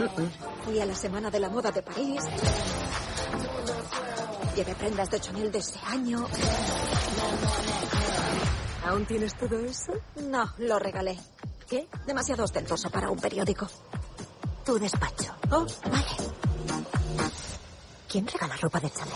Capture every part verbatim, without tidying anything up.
Fui a la Semana de la Moda de París. Llevé prendas de Chanel de ese año. ¿Aún tienes todo eso? No, lo regalé. ¿Qué? Demasiado ostentoso para un periódico. Tu despacho. Oh, vale. ¿Quién regala ropa de Chanel?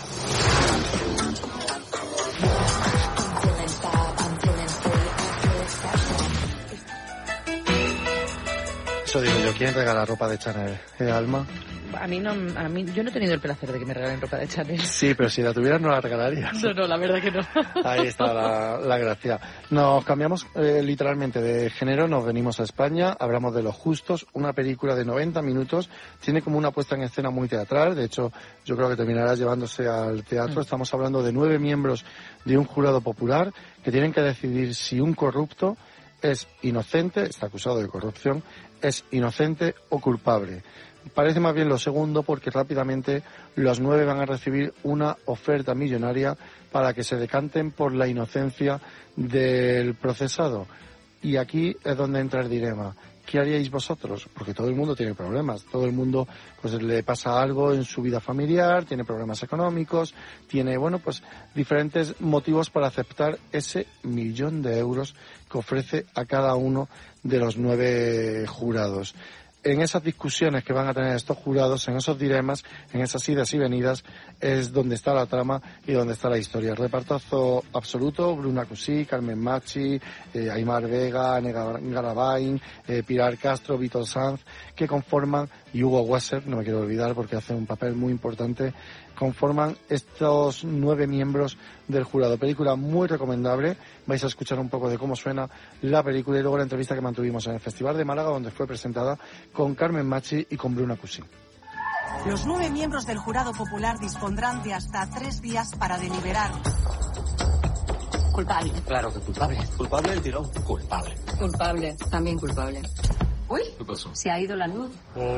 Eso digo yo, ¿quién regala ropa de Chanel? ¿Eh, Alma? A mí no, a mí, yo no he tenido el placer de que me regalen ropa de Chanel. Sí, pero si la tuvieras no la regalarías. No, no, la verdad que no. Ahí está la, la gracia. Nos cambiamos eh, literalmente de género, nos venimos a España, hablamos de Los Justos, una película de noventa minutos, tiene como una puesta en escena muy teatral, de hecho yo creo que terminará llevándose al teatro. Mm. Estamos hablando de nueve miembros de un jurado popular que tienen que decidir si un corrupto es inocente, está acusado de corrupción, es inocente o culpable. Parece más bien lo segundo, porque rápidamente los nueve van a recibir una oferta millonaria para que se decanten por la inocencia del procesado. Y aquí es donde entra el dilema. ¿Qué haríais vosotros? Porque todo el mundo tiene problemas, todo el mundo pues le pasa algo en su vida familiar, tiene problemas económicos, tiene, bueno, pues diferentes motivos para aceptar ese millón de euros que ofrece a cada uno de los nueve jurados. En esas discusiones que van a tener estos jurados, en esos dilemas, en esas idas y venidas, es donde está la trama y donde está la historia. Repartazo absoluto: Bruna Cusí, Carmen Machi, eh, Aimar Vega, Nega Garabay, eh, Pilar Castro, Vítor Sanz, que conforman, y Hugo Weser, no me quiero olvidar porque hace un papel muy importante, conforman estos nueve miembros del jurado. Película muy recomendable. Vais a escuchar un poco de cómo suena la película y luego la entrevista que mantuvimos en el Festival de Málaga, donde fue presentada con Carmen Machi y con Bruna Cusí. Los nueve miembros del jurado popular dispondrán de hasta tres días para deliberar. Culpable. Claro que culpable. ¿Culpable el tirón? Culpable. Culpable, también culpable. Uy, ¿qué pasó? Se ha ido la luz.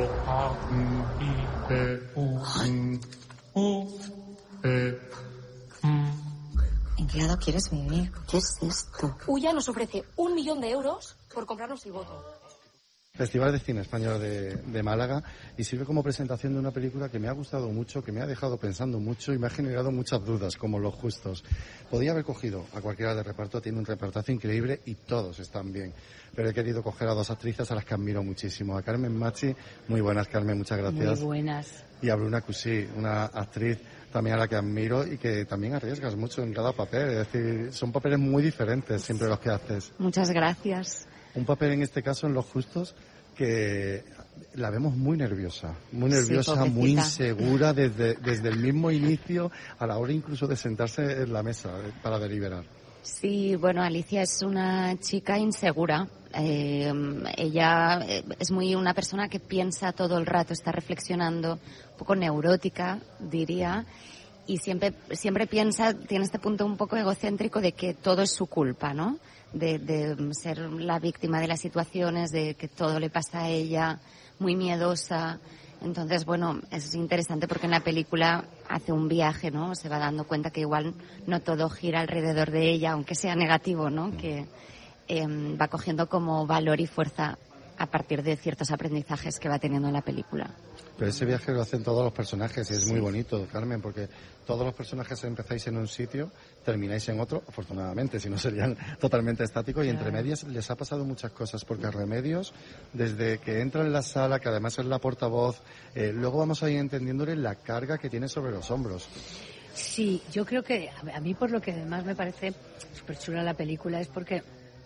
¿En qué lado quieres vivir? ¿Qué es esto? Uya nos ofrece un millón de euros por comprarnos el voto. Festival de Cine Español de, de Málaga, y sirve como presentación de una película que me ha gustado mucho, que me ha dejado pensando mucho y me ha generado muchas dudas, como Los Justos. Podía haber cogido a cualquiera de reparto, tiene un repartazo increíble y todos están bien, pero he querido coger a dos actrices a las que admiro muchísimo. A Carmen Machi, muy buenas, Carmen, muchas gracias. Muy buenas. Y a Bruna Cusí, una actriz también a la que admiro y que también arriesgas mucho en cada papel, es decir, son papeles muy diferentes siempre los que haces. Muchas gracias. Un papel en este caso en Los Justos que la vemos muy nerviosa, muy nerviosa, sí, muy insegura desde, desde el mismo inicio, a la hora incluso de sentarse en la mesa para deliberar. Sí, bueno, Alicia es una chica insegura. Eh, ella es muy una persona que piensa todo el rato, está reflexionando, un poco neurótica, diría, y siempre, siempre piensa, tiene este punto un poco egocéntrico de que todo es su culpa, ¿no? De, de ser la víctima de las situaciones, de que todo le pasa a ella, muy miedosa. Entonces, bueno, es interesante porque en la película hace un viaje, ¿no? Se va dando cuenta que igual no todo gira alrededor de ella, aunque sea negativo, ¿no? Que eh, va cogiendo como valor y fuerza a partir de ciertos aprendizajes que va teniendo en la película. Pero ese viaje lo hacen todos los personajes y es sí. muy bonito, Carmen, porque todos los personajes empezáis en un sitio, termináis en otro, afortunadamente, si no serían totalmente estáticos, y entre medias les ha pasado muchas cosas, porque a Remedios, desde que entra en la sala, que además es la portavoz, eh, luego vamos a ir entendiéndole la carga que tiene sobre los hombros. Sí, yo creo que a mí por lo que además me parece súper chula la película es porque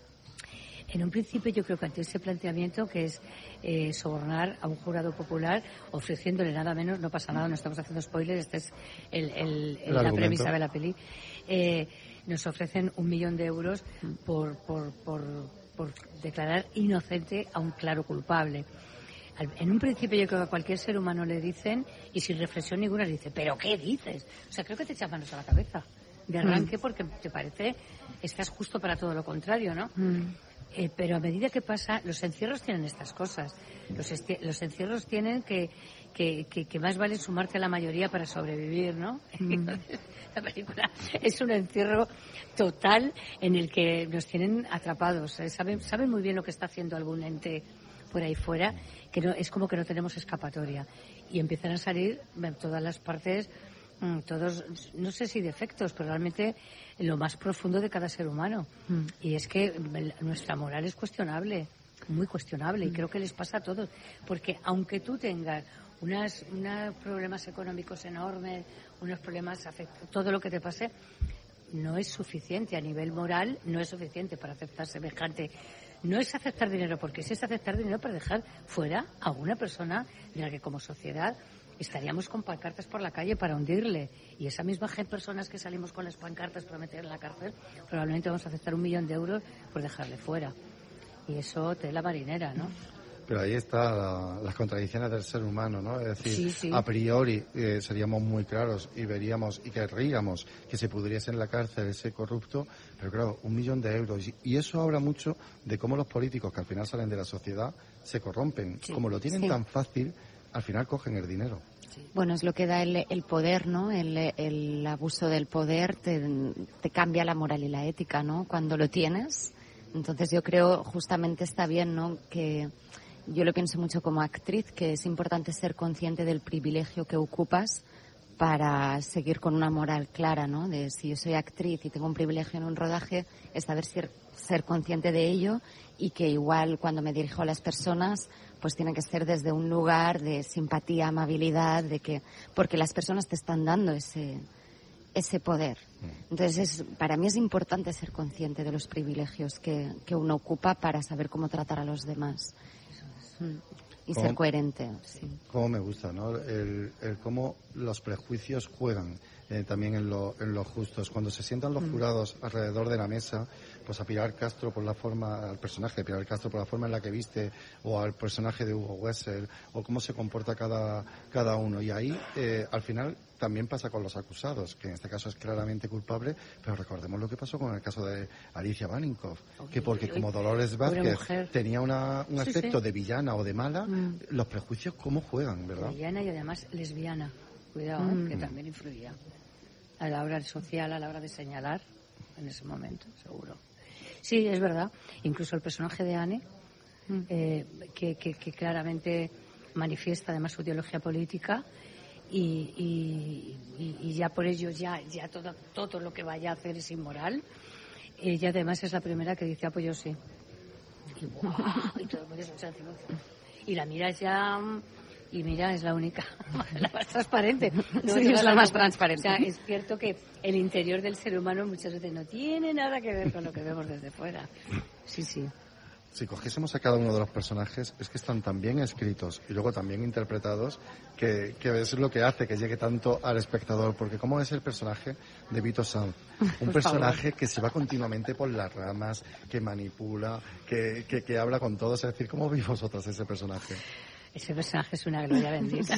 en un principio yo creo que ante ese planteamiento que es eh, sobornar a un jurado popular ofreciéndole nada menos, no pasa nada, no estamos haciendo spoilers, esta es el, el, el, la premisa de la peli, eh, nos ofrecen un millón de euros por, por, por, por declarar inocente a un claro culpable. En un principio yo creo que a cualquier ser humano le dicen, y sin reflexión ninguna le dice, ¿pero qué dices? O sea, creo que te echas manos a la cabeza de arranque porque te parece, estás justo para todo lo contrario, ¿no? Mm. Eh, pero a medida que pasa, los encierros tienen estas cosas. Los, esti- los encierros tienen que, que, que, que más vale sumarte a la mayoría para sobrevivir, ¿no? Mm. La película es un encierro total en el que nos tienen atrapados. ¿eh? Saben, saben muy bien lo que está haciendo algún ente por ahí fuera, que no, es como que no tenemos escapatoria. Y empiezan a salir en todas las partes, todos, no sé si defectos, pero realmente lo más profundo de cada ser humano. Mm. Y es que nuestra moral es cuestionable, muy cuestionable, mm. y creo que les pasa a todos. Porque aunque tú tengas unas, unos problemas económicos enormes, unos problemas, todo lo que te pase, no es suficiente a nivel moral, no es suficiente para aceptar semejante. No es aceptar dinero, porque si es aceptar dinero para dejar fuera a una persona de la que como sociedad estaríamos con pancartas por la calle para hundirle. Y esa misma gente, personas que salimos con las pancartas para meter en la cárcel, probablemente vamos a aceptar un millón de euros por dejarle fuera. Y eso te la marinera, ¿no? Pero ahí está la, las contradicciones del ser humano, ¿no? Es decir, sí, sí. a priori eh, seríamos muy claros y veríamos y querríamos que se pudriese en la cárcel ese corrupto, pero claro, un millón de euros. Y, y eso habla mucho de cómo los políticos que al final salen de la sociedad se corrompen. Sí, como lo tienen sí. tan fácil, al final cogen el dinero. Bueno, es lo que da el, el poder, ¿no? El, el abuso del poder te, te cambia la moral y la ética, ¿no? Cuando lo tienes. Entonces yo creo justamente está bien, ¿no? Que yo lo pienso mucho como actriz, que es importante ser consciente del privilegio que ocupas para seguir con una moral clara, ¿no? De si yo soy actriz y tengo un privilegio en un rodaje, es saber ser, ser consciente de ello y que igual cuando me dirijo a las personas, pues tiene que ser desde un lugar de simpatía, amabilidad, de que porque las personas te están dando ese ese poder. Entonces, es, para mí es importante ser consciente de los privilegios que, que uno ocupa para saber cómo tratar a los demás. Y ser coherente. Sí. Cómo me gusta, ¿no? El, el cómo los prejuicios juegan eh, también en, lo, en los justos. Cuando se sientan los jurados mm. alrededor de la mesa, pues a Pilar Castro por la forma, al personaje de Pilar Castro por la forma en la que viste, o al personaje de Hugo Wessel, o cómo se comporta cada, cada uno. Y ahí, eh, al final, también pasa con los acusados, que en este caso es claramente culpable, pero recordemos lo que pasó con el caso de Alicia Baninkoff, que porque como Dolores Vázquez tenía una, un aspecto sí, sí. de villana o de mala, mm. los prejuicios cómo juegan, ¿verdad? Villana y además lesbiana, cuidado, mm. que también influía a la hora social, a la hora de señalar en ese momento, seguro. Sí, es verdad, incluso el personaje de Anne, mm. eh, que, que, que claramente manifiesta además su ideología política. Y, y, y ya por ello ya ya todo todo lo que vaya a hacer es inmoral. Ella además es la primera que dice, ah, pues yo sí. Y, wow, y todo el mundo se echa encima. Y la mira ya, y mira, es la única, la más transparente. No, sí, es la más transparente. O sea, es cierto que el interior del ser humano muchas veces no tiene nada que ver con lo que vemos desde fuera. Sí, sí. Si cogiésemos a cada uno de los personajes, es que están tan bien escritos y luego tan bien interpretados que, que es lo que hace que llegue tanto al espectador. Porque ¿cómo es el personaje de Vito Sanz? Un personaje que se va continuamente por las ramas, que manipula, que, que, que habla con todos. Es decir, ¿cómo veis vosotras ese personaje? Ese personaje es una gloria bendita.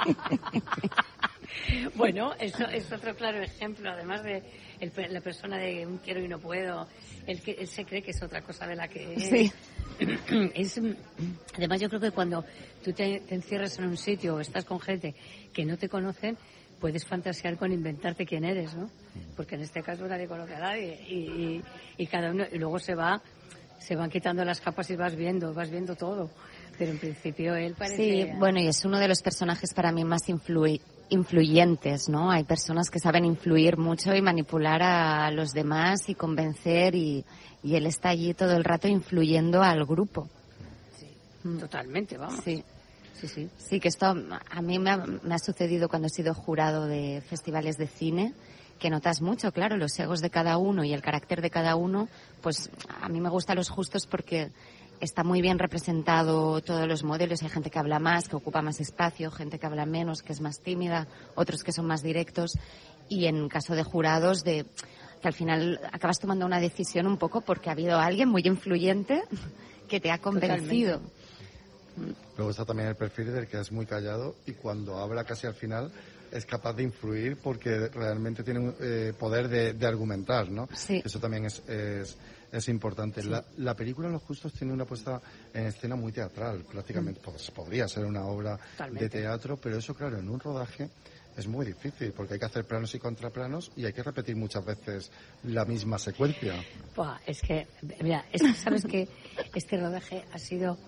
Bueno, eso es otro claro ejemplo, además de el, la persona de un quiero y no puedo, el que él se cree que es otra cosa de la que es. Sí. es además yo creo que cuando tú te, te encierras en un sitio o estás con gente que no te conocen, puedes fantasear con inventarte quién eres, ¿no? Porque en este caso nadie conoce a nadie y, y, y cada uno y luego se va se van quitando las capas y vas viendo, vas viendo todo. Pero en principio él parece... Sí, bueno, y es uno de los personajes para mí más influi- influyentes, ¿no? Hay personas que saben influir mucho y manipular a los demás y convencer y, y él está allí todo el rato influyendo al grupo. Sí, mm. totalmente, vamos. Sí. Sí, sí. Sí, que esto a mí me ha, me ha sucedido cuando he sido jurado de festivales de cine, que notas mucho, claro, los egos de cada uno y el carácter de cada uno. Pues a mí me gustan los justos porque está muy bien representado todos los modelos. Hay gente que habla más, que ocupa más espacio, gente que habla menos, que es más tímida, otros que son más directos. Y en caso de jurados, de que al final acabas tomando una decisión un poco porque ha habido alguien muy influyente que te ha convencido. Totalmente. Luego está también el perfil del que es muy callado y cuando habla casi al final es capaz de influir porque realmente tiene un eh, poder de, de argumentar, ¿no? Sí. Eso también es, es, es importante. Sí. La, la película Los Justos tiene una puesta en escena muy teatral, prácticamente. Mm. Pues, podría ser una obra Totalmente. de teatro, pero eso, claro, en un rodaje es muy difícil porque hay que hacer planos y contraplanos y hay que repetir muchas veces la misma secuencia. Buah, es que, mira, es que sabes que este rodaje ha sido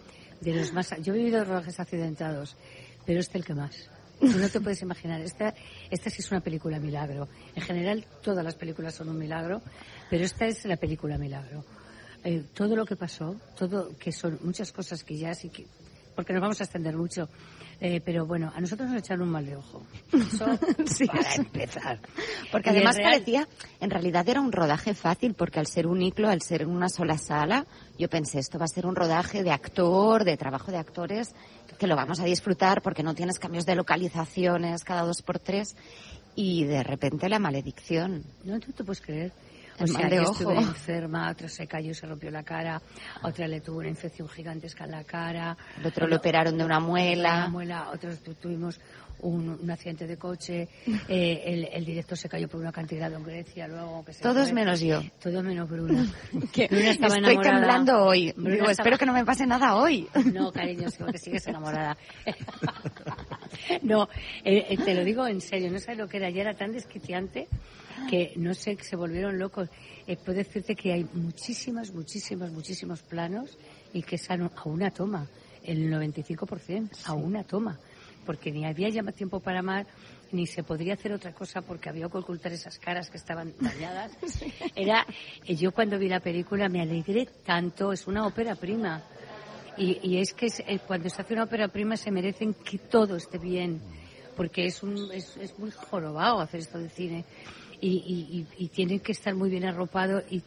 de los más... Yo he vivido rodajes accidentados, pero este el que más. No te puedes imaginar. Esta, esta sí es una película milagro. En general, todas las películas son un milagro, pero esta es la película milagro. Eh, todo lo que pasó, todo, que son muchas cosas que ya sí que... Porque nos vamos a extender mucho. Eh, pero bueno, a nosotros nos echaron un mal de ojo. Eso sí, para empezar. Porque Y además real... parecía, en realidad era un rodaje fácil, porque al ser un iclo, al ser en una sola sala, yo pensé, esto va a ser un rodaje de actor, de trabajo de actores, que lo vamos a disfrutar porque no tienes cambios de localizaciones cada dos por tres, y de repente la maledicción. No, tú te puedes creer. El O sea, mal de yo ojo. estuve enferma, otra se cayó y se rompió la cara, otra le tuvo una infección gigantesca en la cara. El otro lo operaron de una muela. Una muela, otros tu- tuvimos un, un accidente de coche, eh, el, el director se cayó por un acantilado en Grecia, luego que se Todos fue. menos yo. Todos menos Bruna. Que Bruna estaba estoy enamorada. temblando hoy. Bruna Digo, estaba- espero que no me pase nada hoy. No, cariño, sí, porque sigues enamorada. No, eh, eh, te lo digo en serio, no sabes lo que era. Ya era tan desquiciante que, no sé, que se volvieron locos. Eh, puedo decirte que hay muchísimas, muchísimas, muchísimos planos y que es a no- a una toma, el noventa y cinco por ciento, a una toma. Porque ni había ya más tiempo para más, ni se podría hacer otra cosa porque había que ocultar esas caras que estaban dañadas. Era, eh, yo cuando vi la película me alegré tanto, es una ópera prima. Y, y es que es, eh, cuando se hace una ópera prima se merecen que todo esté bien, porque es, un, es, es muy jorobado hacer esto de cine. Y, y, y, y tienen que estar muy bien arropados. Y,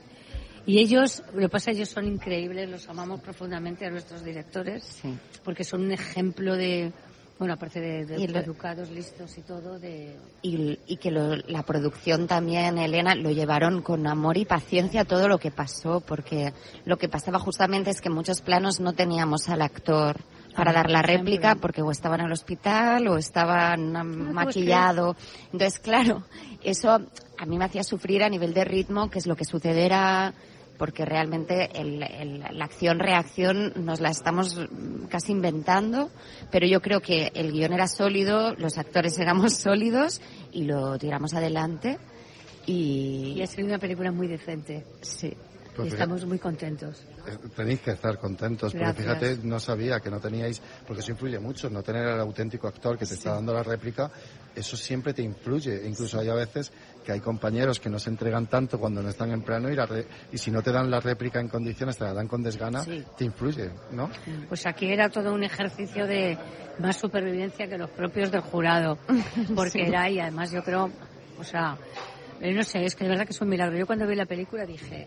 y ellos, lo que pasa, ellos son increíbles, los amamos profundamente a nuestros directores, Sí. porque son un ejemplo de, bueno, aparte de, de Y lo- educados, listos y todo, de... Y, y que lo- la producción también, Elena, lo llevaron con amor y paciencia todo lo que pasó, porque lo que pasaba justamente es que en muchos planos no teníamos al actor para Ah, dar la por ejemplo. réplica, porque o estaba en el hospital o estaba maquillado. Entonces, claro, eso a mí me hacía sufrir a nivel de ritmo, que es lo que sucederá, porque realmente el, el, la acción-reacción nos la estamos casi inventando, pero yo creo que el guión era sólido, los actores éramos sólidos y lo tiramos adelante. Y, Y ha sido una película muy decente. Sí. Pues y fíjate, estamos muy contentos. eh, tenéis que estar contentos, porque Gracias. fíjate, no sabía que no teníais, porque eso influye mucho, no tener al auténtico actor que te está dando la réplica, eso siempre te influye. Incluso hay a veces que hay compañeros que no se entregan tanto cuando no están en plano y, la re- y si no te dan la réplica en condiciones, te la dan con desgana, Sí. te influye, ¿no? Pues aquí era todo un ejercicio de más supervivencia que los propios del jurado, porque Sí. era, y además yo creo, o sea, eh, no sé, es que de verdad que es un milagro. Yo cuando vi la película dije,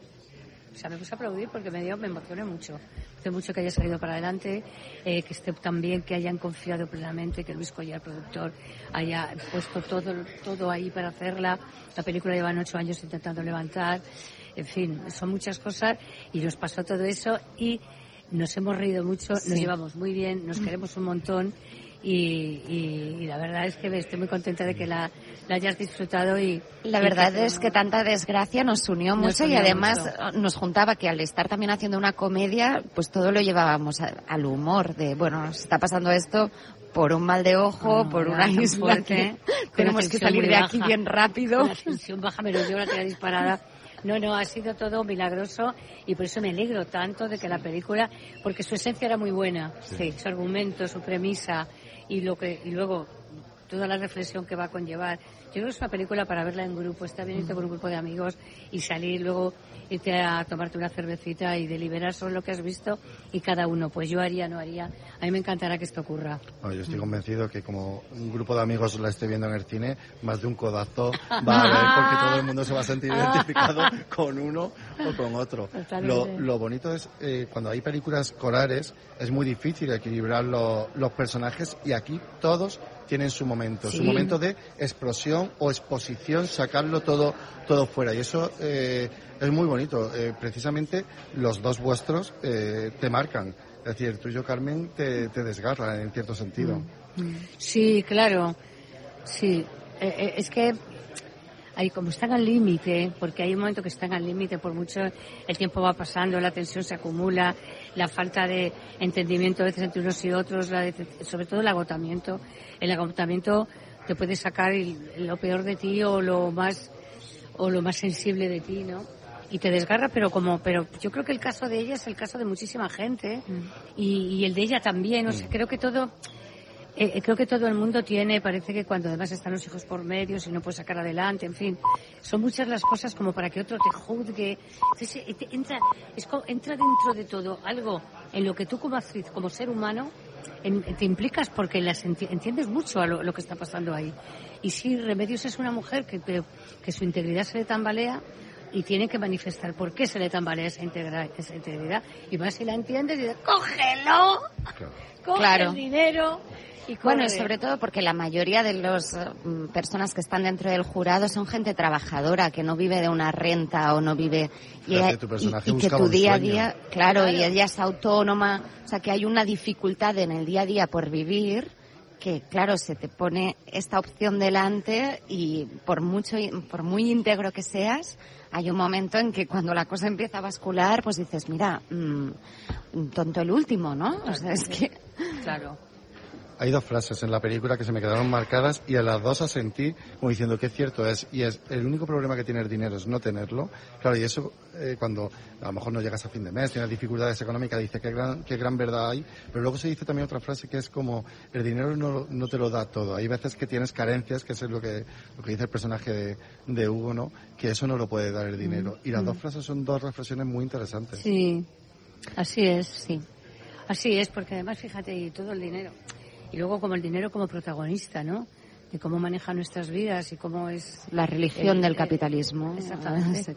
o sea, me puse a aplaudir porque me dio, me emocioné mucho. Hace mucho que haya salido para adelante, eh, que esté tan bien, que hayan confiado plenamente, que Luis Collar, productor, haya puesto todo, todo ahí para hacerla. La película llevan ocho años intentando levantar. En fin, son muchas cosas y nos pasó todo eso y nos hemos reído mucho, Sí. nos llevamos muy bien, nos queremos un montón y, y, y la verdad es que estoy muy contenta de que la, la hayas disfrutado y... La y verdad que- es que tanta desgracia nos unió Nos mucho y unió además mucho. nos juntaba que al estar también haciendo una comedia, pues todo lo llevábamos a- al humor de, bueno, nos está pasando esto por un mal de ojo, No, por era una tan isla fuerte, que con tenemos la que tensión salir muy de aquí baja, bien rápido. con la tensión baja, me lo dio la tira disparada. No, no, ha sido todo milagroso y por eso me alegro tanto de que la película, porque su esencia era muy buena, Sí. su argumento, su premisa y lo que y luego toda la reflexión que va a conllevar. Yo creo que es una película para verla en grupo, está bien irte con un grupo de amigos y salir luego, irte a tomarte una cervecita y deliberar sobre lo que has visto y cada uno, pues yo haría, no haría. A mí me encantará que esto ocurra. Bueno, yo estoy convencido que como un grupo de amigos la esté viendo en el cine, más de un codazo va a haber porque todo el mundo se va a sentir identificado con uno o con otro. Lo, Totalmente. lo bonito es, eh, cuando hay películas corales, es muy difícil equilibrar lo- los personajes y aquí todos tienen su momento, Sí. su momento de explosión o exposición, sacarlo todo, todo fuera. Y eso eh, es muy bonito. Eh, precisamente los dos vuestros eh, te marcan. Es decir, el tuyo, Carmen, te, te desgarra en cierto sentido. Sí, claro. Sí. Eh, eh, es que hay como están al límite, porque hay un momento que están al límite, por mucho el tiempo va pasando, la tensión se acumula, la falta de entendimiento a veces entre unos y otros, la decep- sobre todo el agotamiento. El agotamiento te puede sacar el- lo peor de ti o lo más o lo más sensible de ti, ¿no? y te desgarra, pero como, pero yo creo que el caso de ella es el caso de muchísima gente mm. y, y el de ella también. O sea, creo que todo, eh, creo que todo el mundo tiene, parece que cuando además están los hijos por medio, si no puedes sacar adelante, en fin, son muchas las cosas como para que otro te juzgue. Entonces, entra, es como, entra dentro de todo algo en lo que tú como actriz, como ser humano, en, te implicas porque las enti- entiendes mucho a lo, lo que está pasando ahí. Y sí, Remedios es una mujer que, que, que su integridad se le tambalea y tiene que manifestar por qué se le tambalea esa, integra, esa integridad. Y más si la entiendes, dices, ¡cógelo! Claro. ¡Coge claro. el dinero! Y bueno, y sobre todo porque la mayoría de las uh, personas que están dentro del jurado son gente trabajadora, que no vive de una renta o no vive... Y, claro, que tu personaje y, y que tu día a día... Claro, claro, y ella es autónoma, o sea que hay una dificultad en el día a día por vivir, que claro, se te pone esta opción delante y por mucho, por muy íntegro que seas, hay un momento en que cuando la cosa empieza a bascular, pues dices, mira, mmm, tonto el último, ¿no? O sea, es que... Claro. Hay dos frases en la película que se me quedaron marcadas y a las dos asentí como diciendo que cierto es, y es el único problema que tiene el dinero es no tenerlo. Claro, y eso eh, cuando a lo mejor no llegas a fin de mes, tienes dificultades económicas, dice qué gran, qué gran verdad hay, pero luego se dice también otra frase que es como el dinero no, no te lo da todo. Hay veces que tienes carencias, que eso es lo que, lo que dice el personaje de, de Hugo, ¿no? Que eso no lo puede dar el dinero. Y las mm. dos frases son dos reflexiones muy interesantes. Sí, así es, sí. Así es, porque además, fíjate, y todo el dinero... Y luego como el dinero como protagonista, ¿no? De cómo maneja nuestras vidas y cómo es... La religión el, del el, capitalismo. Exactamente.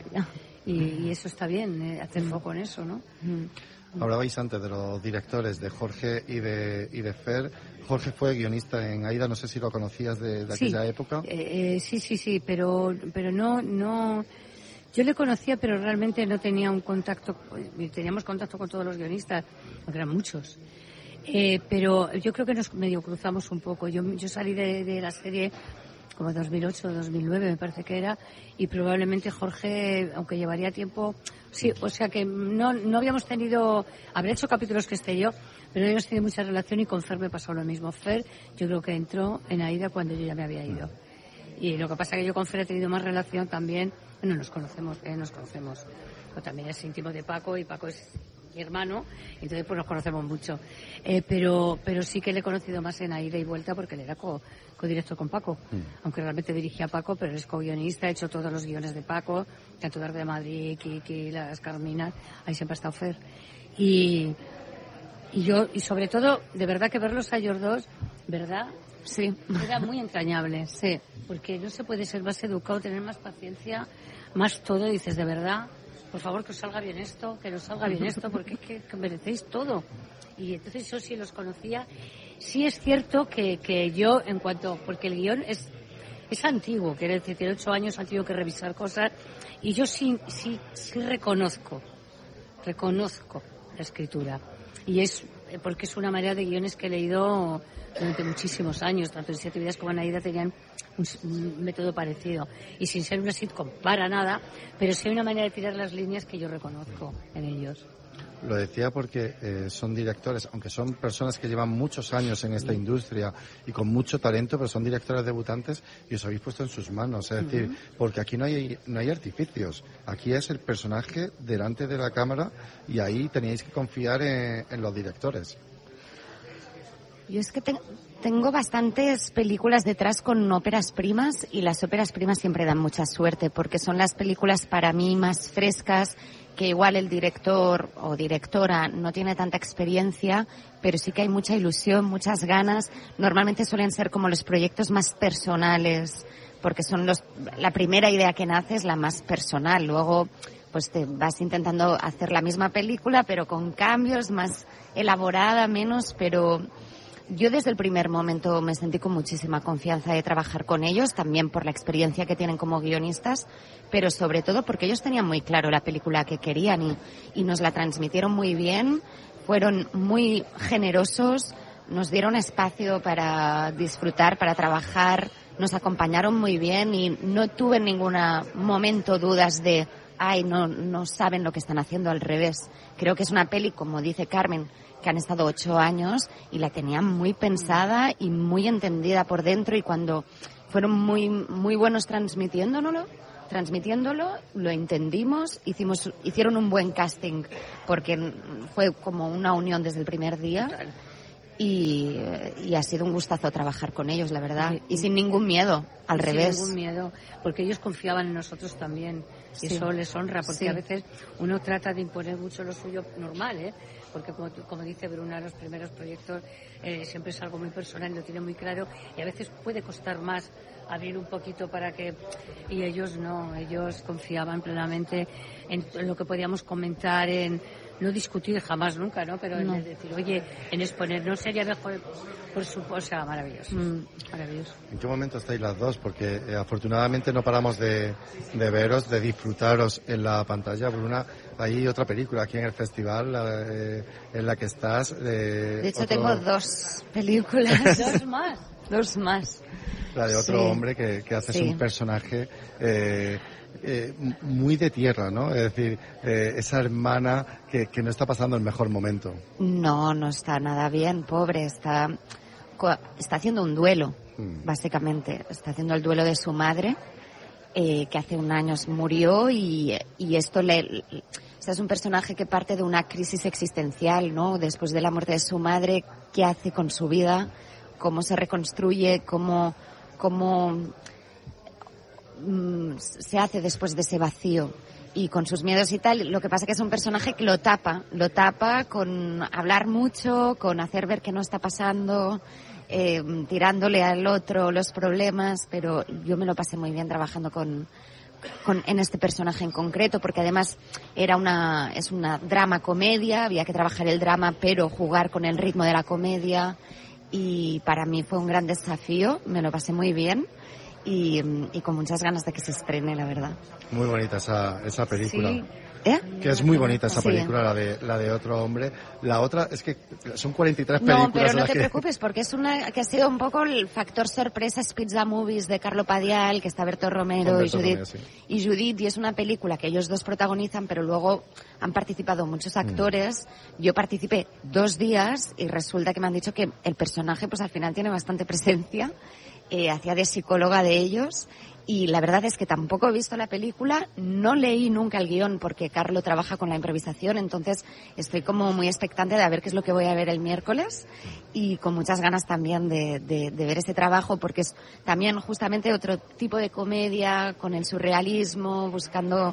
Y, y eso está bien, eh, hacer foco en eso, ¿no? Mm. Hablabais antes de los directores, de Jorge y de, y de Fer. Jorge fue guionista en Aída, no sé si lo conocías de, de aquella sí, época. Eh, eh, sí, sí, sí, pero, pero no... no Yo le conocía, pero realmente no tenía un contacto... Teníamos contacto con todos los guionistas, porque eran muchos. Eh, pero yo creo que nos medio cruzamos un poco. Yo, yo salí de, de la serie como dos mil ocho, dos mil nueve me parece que era, y probablemente Jorge, aunque llevaría tiempo, sí, o sea que no, no habíamos tenido, habré hecho capítulos que esté yo, pero no habíamos tenido mucha relación y con Fer me pasó lo mismo. Fer, yo creo que entró en Aída cuando yo ya me había ido. Y lo que pasa es que yo con Fer he tenido más relación también, bueno, nos conocemos, eh, nos conocemos, pero también es íntimo de Paco y Paco es mi hermano, entonces pues nos conocemos mucho. Eh, pero pero sí que le he conocido más en Aída y Vuelta porque él era co, co-director con Paco, mm. aunque realmente dirigía a Paco, pero él es co-guionista, ha hecho todos los guiones de Paco, tanto Darde de Madrid, Kiki, Las Carminas, ahí siempre ha estado Fer. Y, y yo, y sobre todo, de verdad que verlos a ellos dos, ¿verdad? Sí. Era muy entrañable, sí, porque no se puede ser más educado, tener más paciencia, más todo, dices, de verdad... Por favor, que os salga bien esto, que os salga bien esto, porque es que, que merecéis todo. Y entonces yo sí los conocía. Sí es cierto que, que yo, en cuanto... Porque el guión es, es antiguo, quiere decir, tiene ocho años, han tenido que revisar cosas. Y yo sí, sí, sí reconozco, reconozco la escritura. Y es porque es una manera de guiones que he leído durante muchísimos años. Tanto en Siete Vidas como en Aída tenían un, un método parecido. Y sin ser una sitcom para nada, pero sí hay una manera de tirar las líneas que yo reconozco en ellos. Lo decía porque eh, son directores, aunque son personas que llevan muchos años en esta industria y con mucho talento, pero son directores debutantes y os habéis puesto en sus manos. Es decir, uh-huh. porque aquí no hay no hay artificios. Aquí es el personaje delante de la cámara y ahí teníais que confiar en, en los directores. Yo es que te, tengo bastantes películas detrás con óperas primas y las óperas primas siempre dan mucha suerte porque son las películas para mí más frescas, que igual el director o directora no tiene tanta experiencia, pero sí que hay mucha ilusión, muchas ganas. Normalmente suelen ser como los proyectos más personales, porque son los la primera idea que nace es la más personal. Luego pues te vas intentando hacer la misma película, pero con cambios, más elaborada, menos, pero... Yo desde el primer momento me sentí con muchísima confianza de trabajar con ellos, también por la experiencia que tienen como guionistas, pero sobre todo porque ellos tenían muy claro la película que querían y, y nos la transmitieron muy bien, fueron muy generosos, nos dieron espacio para disfrutar, para trabajar, nos acompañaron muy bien y no tuve en ningún momento dudas de, ay, no, no saben lo que están haciendo, al revés. Creo que es una peli, como dice Carmen, que han estado ocho años y la tenían muy pensada y muy entendida por dentro, y cuando fueron muy, muy buenos transmitiéndolo, transmitiéndolo, lo entendimos, hicimos, hicieron un buen casting, porque fue como una unión desde el primer día. Y, y ha sido un gustazo trabajar con ellos, la verdad. Sí. Y sin ningún miedo, al sin revés. Sin ningún miedo, porque ellos confiaban en nosotros también. Y sí. Eso les honra, porque sí. a veces uno trata de imponer mucho lo suyo normal, ¿eh? Porque como, como dice Bruna, los primeros proyectos eh, siempre es algo muy personal, lo tiene muy claro, y a veces puede costar más abrir un poquito para que... Y ellos no, ellos confiaban plenamente en, en lo que podíamos comentar, en... no discutir jamás nunca, ¿no? Pero no. En decir, oye, en exponer, no sería mejor, por supuesto, o sea, maravilloso, mm. maravilloso. ¿En qué momento estáis las dos? Porque eh, afortunadamente no paramos de, de veros, de disfrutaros en la pantalla. Bruna, hay otra película aquí en el festival eh, en la que estás. Eh, de hecho, otro... tengo dos películas. ¿Dos más? Dos más. La de otro sí. hombre que, que haces sí. un personaje... Eh, Eh, muy de tierra, ¿no? Es decir, eh, esa hermana que, que no está pasando el mejor momento. No, no está nada bien, pobre, está, está haciendo un duelo, mm. básicamente. Está haciendo el duelo de su madre, eh, que hace un año murió, y, y esto le... O sea, es un personaje que parte de una crisis existencial, ¿no? Después de la muerte de su madre, ¿qué hace con su vida? ¿Cómo se reconstruye? ¿Cómo... cómo se hace después de ese vacío y con sus miedos y tal? Lo que pasa es que es un personaje que lo tapa, lo tapa con hablar mucho, con hacer ver que no está pasando, eh, tirándole al otro los problemas, pero yo me lo pasé muy bien trabajando con, con en este personaje en concreto, porque además era una es una drama comedia, había que trabajar el drama pero jugar con el ritmo de la comedia, y para mí fue un gran desafío, me lo pasé muy bien. Y, y con muchas ganas de que se estrene, la verdad. Muy bonita esa, esa película. Sí. ¿Eh? Que es muy bonita esa sí. película, la de la de otro hombre. La otra es que son cuarenta y tres películas. No, pero no te que... preocupes, porque es una que ha sido un poco el factor sorpresa Pizza Movies de Carlo Padial, que está Berto Romero Berto y Judith, Romero, sí. y Judith, y es una película que ellos dos protagonizan, pero luego han participado muchos actores. Mm. Yo participé dos días y resulta que me han dicho que el personaje, pues al final tiene bastante presencia. Eh, hacía de psicóloga de ellos, y la verdad es que tampoco he visto la película, no leí nunca el guión porque Carlo trabaja con la improvisación, entonces estoy como muy expectante de ver qué es lo que voy a ver el miércoles, y con muchas ganas también de, de, de ver ese trabajo, porque es también justamente otro tipo de comedia, con el surrealismo, buscando...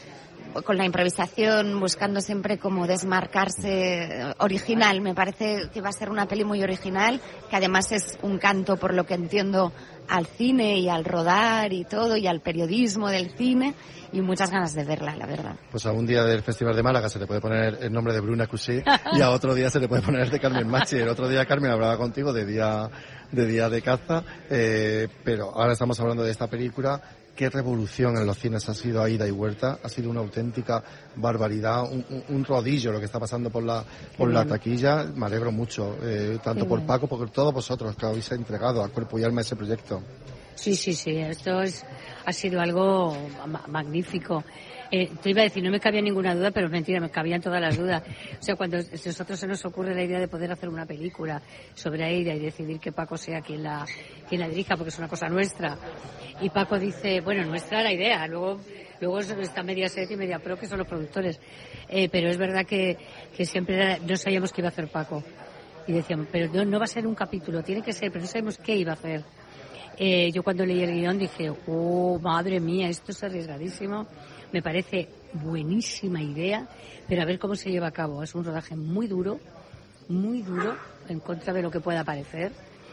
con la improvisación, buscando siempre como desmarcarse, original. Me parece que va a ser una peli muy original, que además es un canto, por lo que entiendo, al cine y al rodar y todo, y al periodismo del cine, y muchas ganas de verla, la verdad. Pues a un día del Festival de Málaga se te puede poner el nombre de Bruna Cusí y a otro día se te puede poner el de Carmen Machi. El otro día Carmen hablaba contigo de día de, día de caza, eh, pero ahora estamos hablando de esta película. Qué revolución en los cines ha sido a ida y vuelta, ha sido una auténtica barbaridad, un, un, un rodillo lo que está pasando por la por la taquilla. Me alegro mucho, eh, tanto Qué por bien. Paco, por todos vosotros que habéis entregado a cuerpo y alma ese proyecto. Sí, sí, sí, esto es, ha sido algo ma- magnífico. Eh, te iba a decir, no me cabía ninguna duda, pero es mentira, me cabían todas las dudas. O sea, cuando a nosotros se nos ocurre la idea de poder hacer una película sobre Aida y decidir que Paco sea quien la, quien la dirija, porque es una cosa nuestra, y Paco dice, bueno, nuestra la idea, luego luego está Mediaset y Mediapro, que son los productores, eh, pero es verdad que, que siempre era, no sabíamos qué iba a hacer Paco, y decíamos, pero no, no va a ser un capítulo, tiene que ser, pero no sabemos qué iba a hacer. Eh, yo cuando leí el guión dije, oh, madre mía, esto es arriesgadísimo. Me parece buenísima idea, pero a ver cómo se lleva a cabo. Es un rodaje muy duro, muy duro, en contra de lo que pueda parecer.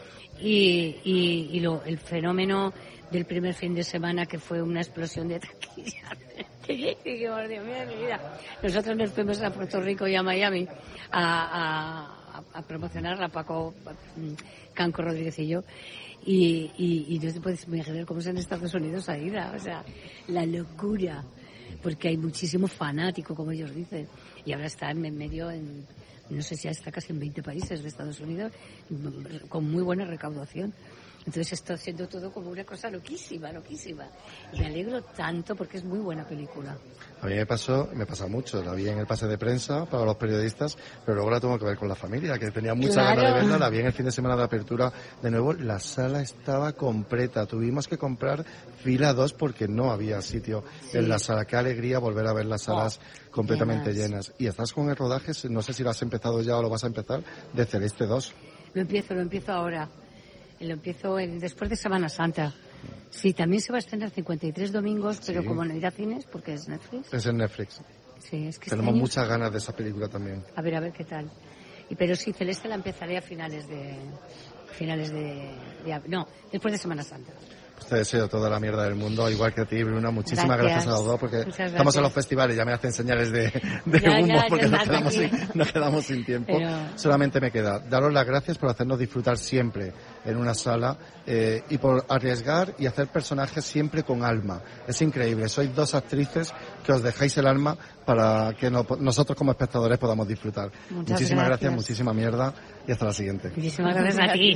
Y, y, y lo, el fenómeno del primer fin de semana, que fue una explosión de taquilla. Y dijimos, Dios mío, mi vida. Nosotros nos fuimos a Puerto Rico y a Miami a, a, a promocionarla, Paco Canco Rodríguez y yo. Y, y, y no te puedes imaginar cómo es en Estados Unidos Aida, o sea, la locura, porque hay muchísimo fanático, como ellos dicen, y ahora está en medio, en, no sé si está casi en veinte países de Estados Unidos, con muy buena recaudación. Entonces está haciendo todo como una cosa loquísima, loquísima. Y me alegro tanto porque es muy buena película. A mí me pasó, me pasa mucho, la vi en el pase de prensa para los periodistas, pero luego la tengo que ver con la familia, que tenía mucha Claro. ganas de verla, la vi en el fin de semana de apertura de nuevo, la sala estaba completa, tuvimos que comprar fila dos porque no había sitio Sí. en la sala. Qué alegría volver a ver las salas Oh, completamente llenas. llenas. Y estás con el rodaje, no sé si lo has empezado ya o lo vas a empezar, de Celeste dos. Lo empiezo, lo empiezo ahora. Lo empiezo en, después de Semana Santa. Sí, también se va a estrenar cincuenta y tres domingos, pero Sí. como no irá a cines, porque es Netflix. Es en Netflix. Sí, es que este Tenemos año- muchas ganas de esa película también. A ver, a ver qué tal. Y pero sí, Celeste la empezaré a finales de... Finales de... de ab- no, después de Semana Santa. Pues te deseo toda la mierda del mundo, igual que a ti, Bruna. Muchísimas gracias, Gracias. a los dos, porque Muchas estamos gracias. en los festivales, ya me hacen señales de, de Ya, humo, ya, porque ya nos estás quedamos, aquí. sin, nos quedamos sin tiempo. Pero- Solamente me queda daros las gracias por hacernos disfrutar siempre en una sala eh, y por arriesgar y hacer personajes siempre con alma. Es increíble, sois dos actrices que os dejáis el alma para que no- nosotros como espectadores podamos disfrutar. Muchas Muchísimas gracias. gracias. muchísima mierda y hasta la siguiente. Muchísimas gracias a ti.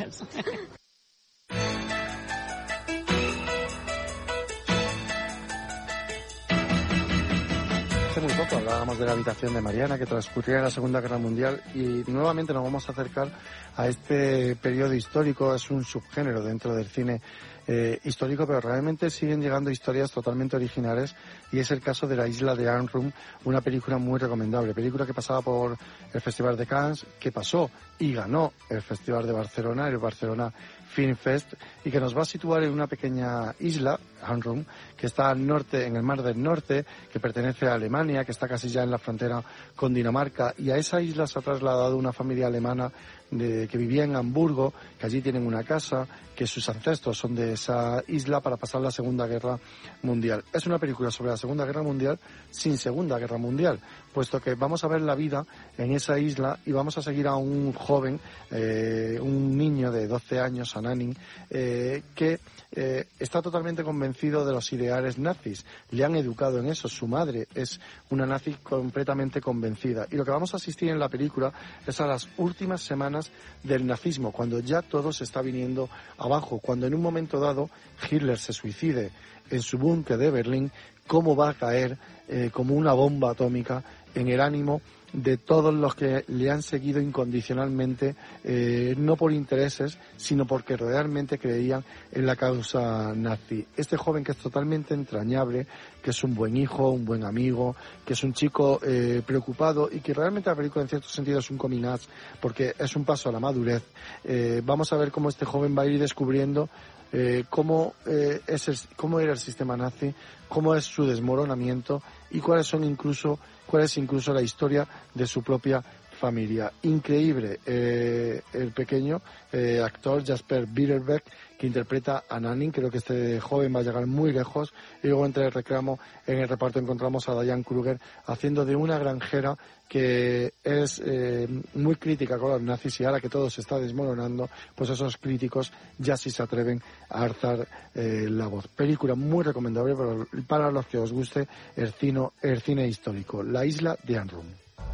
Hace muy poco hablábamos de la habitación de Mariana que transcurría en la Segunda Guerra Mundial y nuevamente nos vamos a acercar a este periodo histórico. Es un subgénero dentro del cine eh, histórico, pero realmente siguen llegando historias totalmente originales y es el caso de La Isla de Arnhem, una película muy recomendable, película que pasaba por el Festival de Cannes, que pasó y ganó el Festival de Barcelona, el Barcelona Film Fest, y que nos va a situar en una pequeña isla, Arnhem, que está al norte, en el Mar del Norte, que pertenece a Alemania, que está casi ya en la frontera con Dinamarca, y a esa isla se ha trasladado una familia alemana de, que vivía en Hamburgo, que allí tienen una casa, que sus ancestros son de esa isla para pasar la Segunda Guerra Mundial. Es una película sobre la Segunda Guerra Mundial sin Segunda Guerra Mundial, puesto que vamos a ver la vida en esa isla y vamos a seguir a un joven, eh, un niño de doce años, Ananin, eh, que eh, está totalmente convencido de los ideales nazis. Le han educado en eso, su madre es una nazi completamente convencida. Y lo que vamos a asistir en la película es a las últimas semanas del nazismo, cuando ya todo se está viniendo abajo, cuando en un momento dado Hitler se suicide en su búnker de Berlín, cómo va a caer eh, como una bomba atómica en el ánimo de todos los que le han seguido incondicionalmente, eh, no por intereses, sino porque realmente creían en la causa nazi. Este joven que es totalmente entrañable, que es un buen hijo, un buen amigo, que es un chico eh, preocupado y que realmente la película en cierto sentido es un coming out, porque es un paso a la madurez. Eh, vamos a ver cómo este joven va a ir descubriendo Eh, cómo, eh, es el, cómo era el sistema nazi, cómo es su desmoronamiento y cuáles son incluso cuál es incluso la historia de su propia familia. Increíble eh, el pequeño eh, actor Jasper Biederbeck, que interpreta a Nanning. Creo que este joven va a llegar muy lejos. Y luego entre el reclamo, en el reparto encontramos a Diane Kruger haciendo de una granjera que es eh, muy crítica con los nazis, y ahora que todo se está desmoronando, pues esos críticos ya sí se atreven a alzar eh, la voz. Película muy recomendable para, para los que os guste el cine, el cine histórico. La Isla de Arnhem.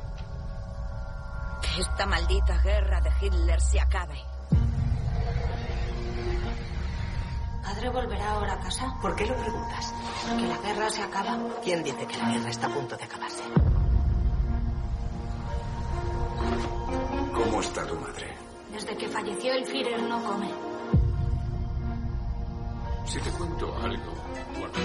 Que esta maldita guerra de Hitler se acabe. ¿Padre volverá ahora a casa? ¿Por qué lo preguntas? Porque la guerra se acaba. ¿Quién dice que la guerra está a punto de acabarse? ¿Cómo está tu madre? Desde que falleció el Führer no come. Si te cuento algo, bueno.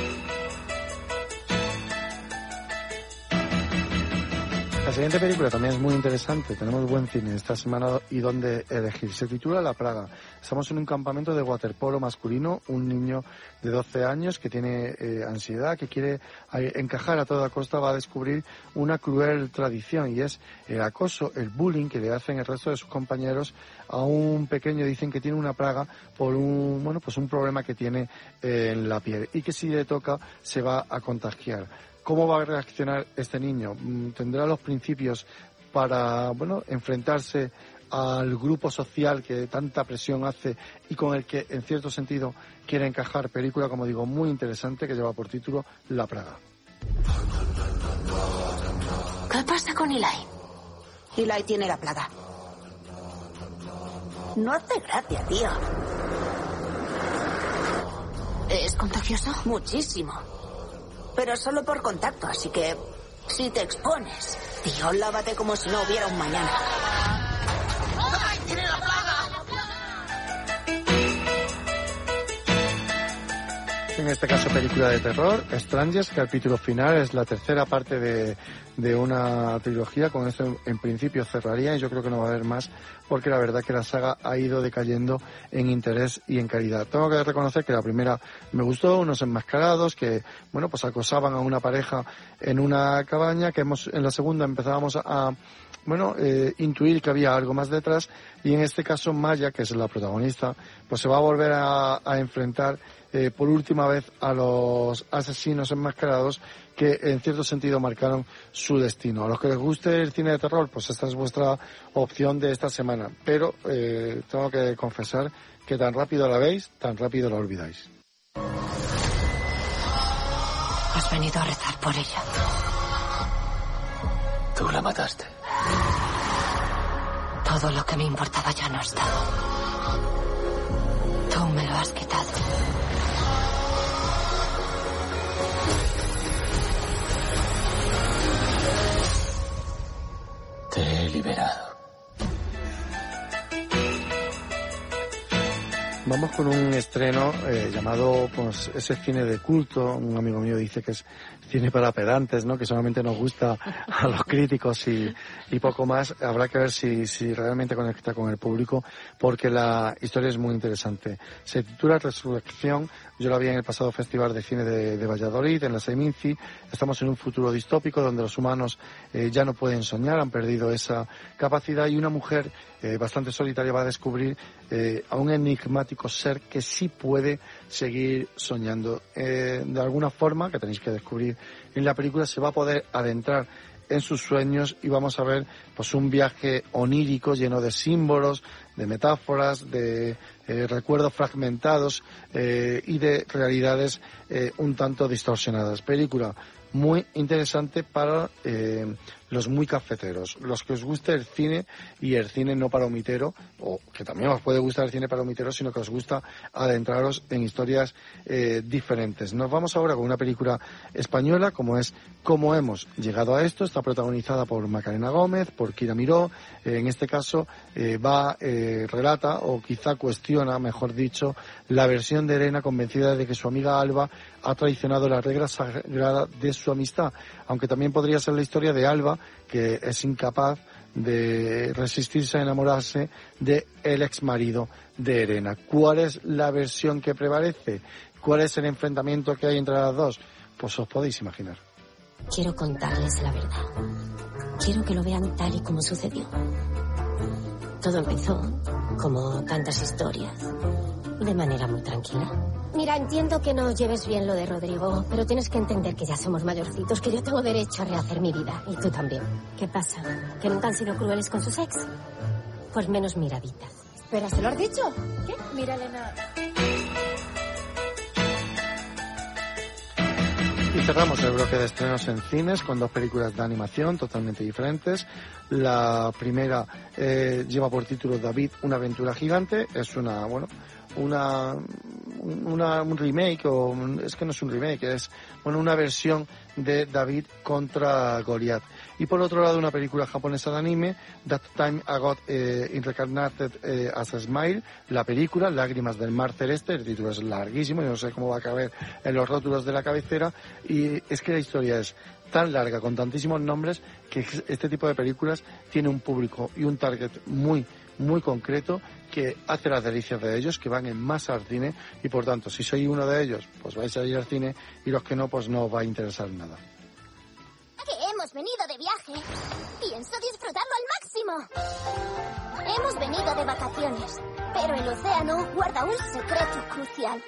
La siguiente película también es muy interesante. Tenemos buen cine esta semana y dónde elegir. Se titula La Praga. Estamos en un campamento de waterpolo masculino. Un niño de doce años que tiene eh, ansiedad, que quiere eh, encajar a toda costa, va a descubrir una cruel tradición, y es el acoso, el bullying que le hacen el resto de sus compañeros a un pequeño. Dicen que tiene una praga por un, bueno, pues un problema que tiene eh, en la piel, y que si le toca se va a contagiar. ¿Cómo va a reaccionar este niño? ¿Tendrá los principios para, bueno, enfrentarse al grupo social que tanta presión hace y con el que, en cierto sentido, quiere encajar? Película, como digo, muy interesante, que lleva por título La Praga. ¿Qué pasa con Eli? Eli tiene la plaga. No hace gracia, tío. ¿Es contagioso? Muchísimo. Pero solo por contacto, así que si te expones, tío, lávate como si no hubiera un mañana. ¡Ay, tiene la plaga! En este caso, película de terror, Strangers, capítulo final, es la tercera parte de, de una trilogía. Con esto, en principio, cerraría, y yo creo que no va a haber más, porque la verdad que la saga ha ido decayendo en interés y en calidad. Tengo que reconocer que la primera me gustó, unos enmascarados que, bueno, pues acosaban a una pareja en una cabaña, que hemos, en la segunda empezábamos a, a bueno, eh, intuir que había algo más detrás, y en este caso Maya, que es la protagonista, pues se va a volver a, a enfrentar Eh, por última vez a los asesinos enmascarados que en cierto sentido marcaron su destino. A los que les guste el cine de terror, pues esta es vuestra opción de esta semana, pero eh, tengo que confesar que tan rápido la veis, tan rápido la olvidáis. Has venido a rezar por ella. Tú la mataste. Todo lo que me importaba ya no está. Tú me lo has quitado. Te he liberado. Vamos con un estreno eh, llamado, pues, ese cine de culto. Un amigo mío dice que es cine para pedantes, ¿no? Que solamente nos gusta a los críticos y, y poco más. Habrá que ver si, si realmente conecta con el público, porque la historia es muy interesante. Se titula Resurrección. Yo la vi en el pasado Festival de Cine de, de Valladolid, en la Seminci. Estamos en un futuro distópico donde los humanos eh, ya no pueden soñar, han perdido esa capacidad, y una mujer eh, bastante solitaria va a descubrir eh, a un enigmático ser que sí puede seguir soñando. Eh, de alguna forma, que tenéis que descubrir en la película, se va a poder adentrar en sus sueños y vamos a ver, pues, un viaje onírico lleno de símbolos, de metáforas, de eh, recuerdos fragmentados eh, y de realidades eh, un tanto distorsionadas. Película muy interesante para eh, los muy cafeteros, los que os guste el cine, y el cine no palomitero, o que también os puede gustar el cine palomitero, sino que os gusta adentraros en historias eh, diferentes. Nos vamos ahora con una película española, como es Cómo hemos llegado a esto. Está protagonizada por Macarena Gómez, por Kira Miró. Eh, en este caso eh, va, eh, relata, o quizá cuestiona, mejor dicho, la versión de Elena, convencida de que su amiga Alba ha traicionado la regla sagrada de su amistad, aunque también podría ser la historia de Alba, que es incapaz de resistirse a enamorarse de el exmarido de Elena. ¿Cuál es la versión que prevalece? ¿Cuál es el enfrentamiento que hay entre las dos? Pues os podéis imaginar. Quiero contarles la verdad. Quiero que lo vean tal y como sucedió. Todo empezó, como tantas historias, de manera muy tranquila. Mira, entiendo que no lleves bien lo de Rodrigo, pero tienes que entender que ya somos mayorcitos, que yo tengo derecho a rehacer mi vida, y tú también. ¿Qué pasa? ¿Que nunca han sido crueles con sus ex? Pues menos miraditas. Espera, ¿se lo has dicho? ¿Qué? Mira, Elena. Y cerramos el bloque de estrenos en cines con dos películas de animación totalmente diferentes. La primera eh, lleva por título David, una aventura gigante. Es una, bueno, una, una un remake, o es que no es un remake, es, bueno, una versión de David contra Goliath. Y por otro lado, una película japonesa de anime, That Time I Got eh, Reincarnated eh, as a Smile, la película Lágrimas del Mar Celeste. El título es larguísimo, yo no sé cómo va a caber en los rótulos de la cabecera, y es que la historia es tan larga, con tantísimos nombres, que este tipo de películas tiene un público y un target muy, muy concreto, que hace las delicias de ellos, que van en masa al cine, y por tanto, si sois uno de ellos, pues vais a ir al cine, y los que no, pues no os va a interesar nada. Que hemos venido de viaje. Pienso disfrutarlo al máximo. Hemos venido de vacaciones, pero el océano guarda un secreto crucial.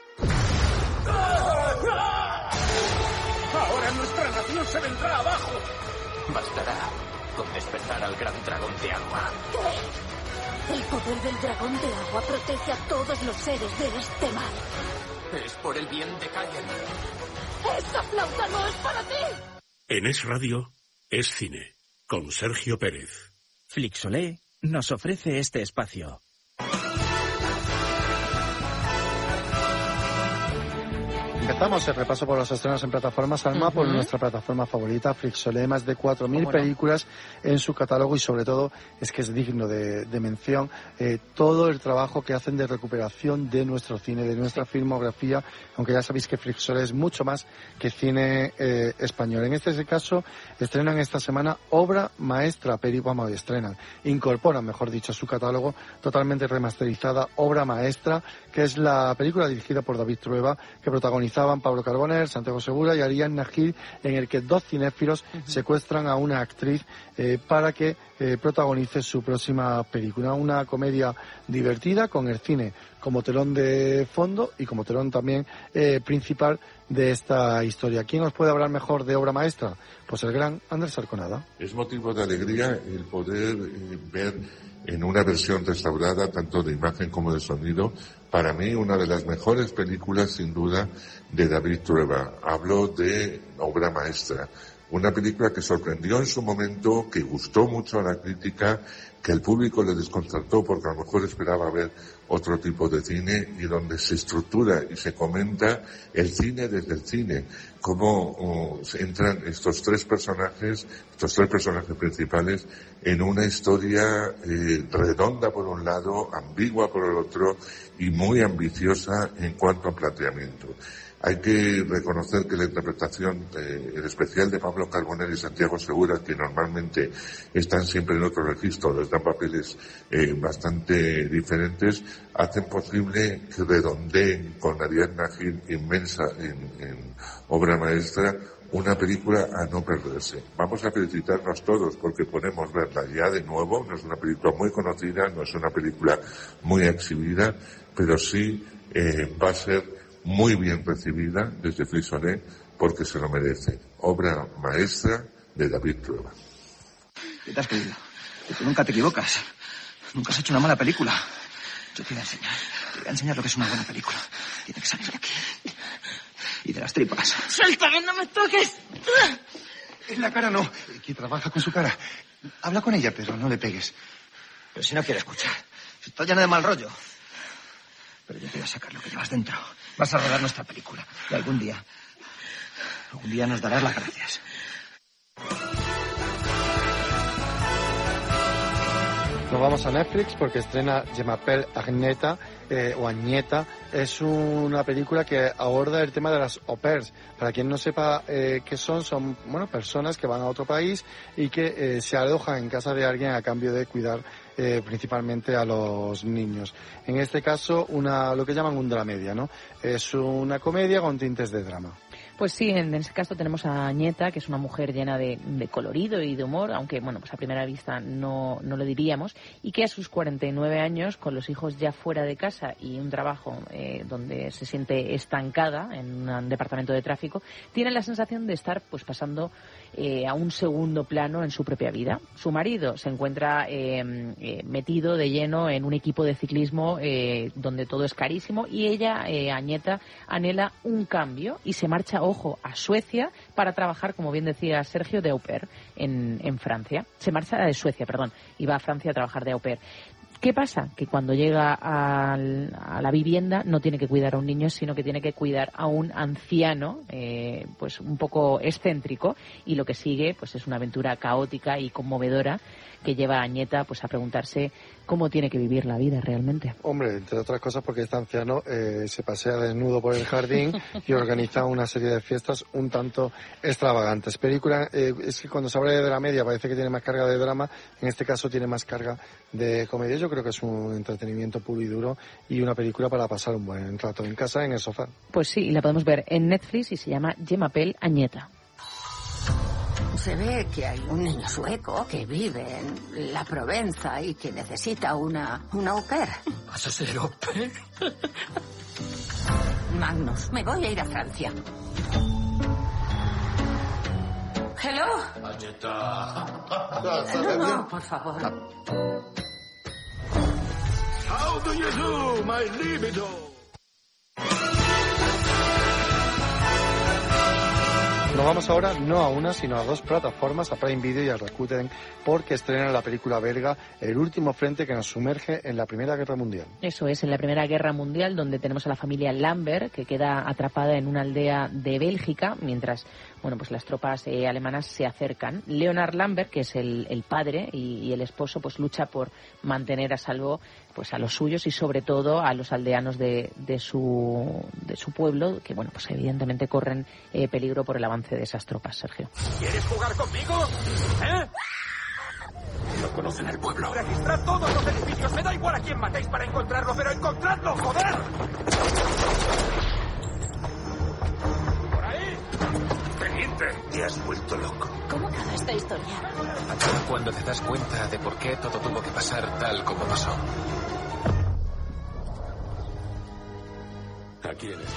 Ahora nuestra nación se vendrá abajo. Bastará con despertar al gran dragón de agua. ¿Qué? El poder del dragón de agua protege a todos los seres de este mar. Es por el bien de Cayen. ¡Esa flauta no es para ti! En Es Radio, Es Cine, con Sergio Pérez. Flixolé nos ofrece este espacio. Empezamos el repaso por los estrenos en plataformas, Alma, uh-huh. por nuestra plataforma favorita, Flixolé, más de cuatro mil bueno. películas en su catálogo y sobre todo es que es digno de, de mención eh, todo el trabajo que hacen de recuperación de nuestro cine, de nuestra filmografía, aunque ya sabéis que Flixolé es mucho más que cine eh, español. En este caso, estrenan esta semana obra maestra, peri, vamos, estrenan, incorporan, mejor dicho, a su catálogo totalmente remasterizada, obra maestra, que es la película dirigida por David Trueba, que protagonizaban Pablo Carbonell, Santiago Segura y Ariadna Najil, en el que dos cinéfilos uh-huh. secuestran a una actriz eh, para que eh, protagonice su próxima película. Una comedia divertida con el cine como telón de fondo y como telón también eh, principal de esta historia. ¿Quién os puede hablar mejor de obra maestra? Pues el gran Andrés Arconada. Es motivo de alegría el poder eh, ver en una versión restaurada, tanto de imagen como de sonido, para mí una de las mejores películas, sin duda, de David Trueba. Hablo de obra maestra. Una película que sorprendió en su momento, que gustó mucho a la crítica, que el público le desconcertó porque a lo mejor esperaba ver otro tipo de cine y donde se estructura y se comenta el cine desde el cine, cómo uh, entran estos tres personajes, estos tres personajes principales en una historia eh, redonda por un lado, ambigua por el otro y muy ambiciosa en cuanto a planteamiento. Hay que reconocer que la interpretación, eh, en especial de Pablo Carbonell y Santiago Segura, que normalmente están siempre en otro registro, les dan papeles eh, bastante diferentes, hacen posible que redondeen con Ariadna Najil inmensa en, en obra maestra una película a no perderse. Vamos a felicitarnos todos porque podemos verla ya de nuevo. No es una película muy conocida, no es una película muy exhibida, pero sí eh, va a ser muy bien recibida desde Flixolé porque se lo merece. Obra maestra de David Trueba. ¿Qué te has creído? Que tú nunca te equivocas. Nunca has hecho una mala película. Yo te voy a enseñar. Te voy a enseñar lo que es una buena película. Tiene que salir de aquí. Y de las tripas. ¡Suéltame, no me toques! En la cara no. Que trabaja con su cara. Habla con ella, pero no le pegues. Pero si no quiere escuchar. Está llena de mal rollo. Pero yo te voy a sacar lo que llevas dentro. Vas a rodar nuestra película. Y algún día... Algún día nos darás las gracias. Nos vamos a Netflix porque estrena Je m'appelle Agneta, eh, o Agneta. Es una película que aborda el tema de las au pairs. Para quien no sepa eh, qué son, son bueno personas que van a otro país y que eh, se alojan en casa de alguien a cambio de cuidar eh, principalmente a los niños. En este caso, una lo que llaman un dramedia, ¿no? Es una comedia con tintes de drama. Pues sí, en ese caso tenemos a Agneta, que es una mujer llena de, de colorido y de humor, aunque bueno, pues a primera vista no, no lo diríamos, y que a sus cuarenta y nueve años, con los hijos ya fuera de casa y un trabajo eh, donde se siente estancada en un departamento de tráfico, tiene la sensación de estar pues pasando eh, a un segundo plano en su propia vida. Su marido se encuentra eh, eh, metido de lleno en un equipo de ciclismo eh, donde todo es carísimo y ella, eh, Agneta, anhela un cambio y se marcha, ojo, a Suecia para trabajar, como bien decía Sergio, de au pair en, en Francia. Se marcha de Suecia, perdón, y va a Francia a trabajar de au pair. ¿Qué pasa? Que cuando llega al, a la vivienda no tiene que cuidar a un niño, sino que tiene que cuidar a un anciano, eh, pues un poco excéntrico, y lo que sigue pues es una aventura caótica y conmovedora que lleva a Agneta pues a preguntarse cómo tiene que vivir la vida realmente. Hombre, entre otras cosas porque este anciano eh, se pasea desnudo por el jardín y organiza una serie de fiestas un tanto extravagantes. Película, eh, es que cuando se habla de la media parece que tiene más carga de drama, en este caso tiene más carga de comedia. Yo creo que es un entretenimiento puro y duro y una película para pasar un buen rato en casa, en el sofá. Pues sí, y la podemos ver en Netflix y se llama Je m'appelle Agneta. Se ve que hay un niño sueco que vive en la Provenza y que necesita una, una au pair. ¿Vas a ser au pair? Magnus, me voy a ir a Francia. ¿Hello? Agneta. No, no, por favor. How do you do, my libido? Nos vamos ahora no a una, sino a dos plataformas, a Prime Video y a Rakuten, porque estrenan la película belga El último frente, que nos sumerge en la Primera Guerra Mundial. Eso es, en la Primera Guerra Mundial, donde tenemos a la familia Lambert, que queda atrapada en una aldea de Bélgica, mientras bueno, pues las tropas eh, alemanas se acercan. Leonard Lambert, que es el, el padre y, y el esposo, pues lucha por mantener a salvo pues a los suyos y sobre todo a los aldeanos de, de su de su pueblo, que bueno, pues evidentemente corren eh, peligro por el avance de esas tropas. Sergio. ¿Quieres jugar conmigo? ¿Eh? No conocen el pueblo. Registrad todos los edificios. Me da igual a quién matéis para encontrarlo, pero encontradlo, joder. Por ahí. Teniente, te has vuelto loco. ¿Cómo acaba esta historia? Acaba cuando te das cuenta de por qué todo tuvo que pasar tal como pasó. ¿A quién está?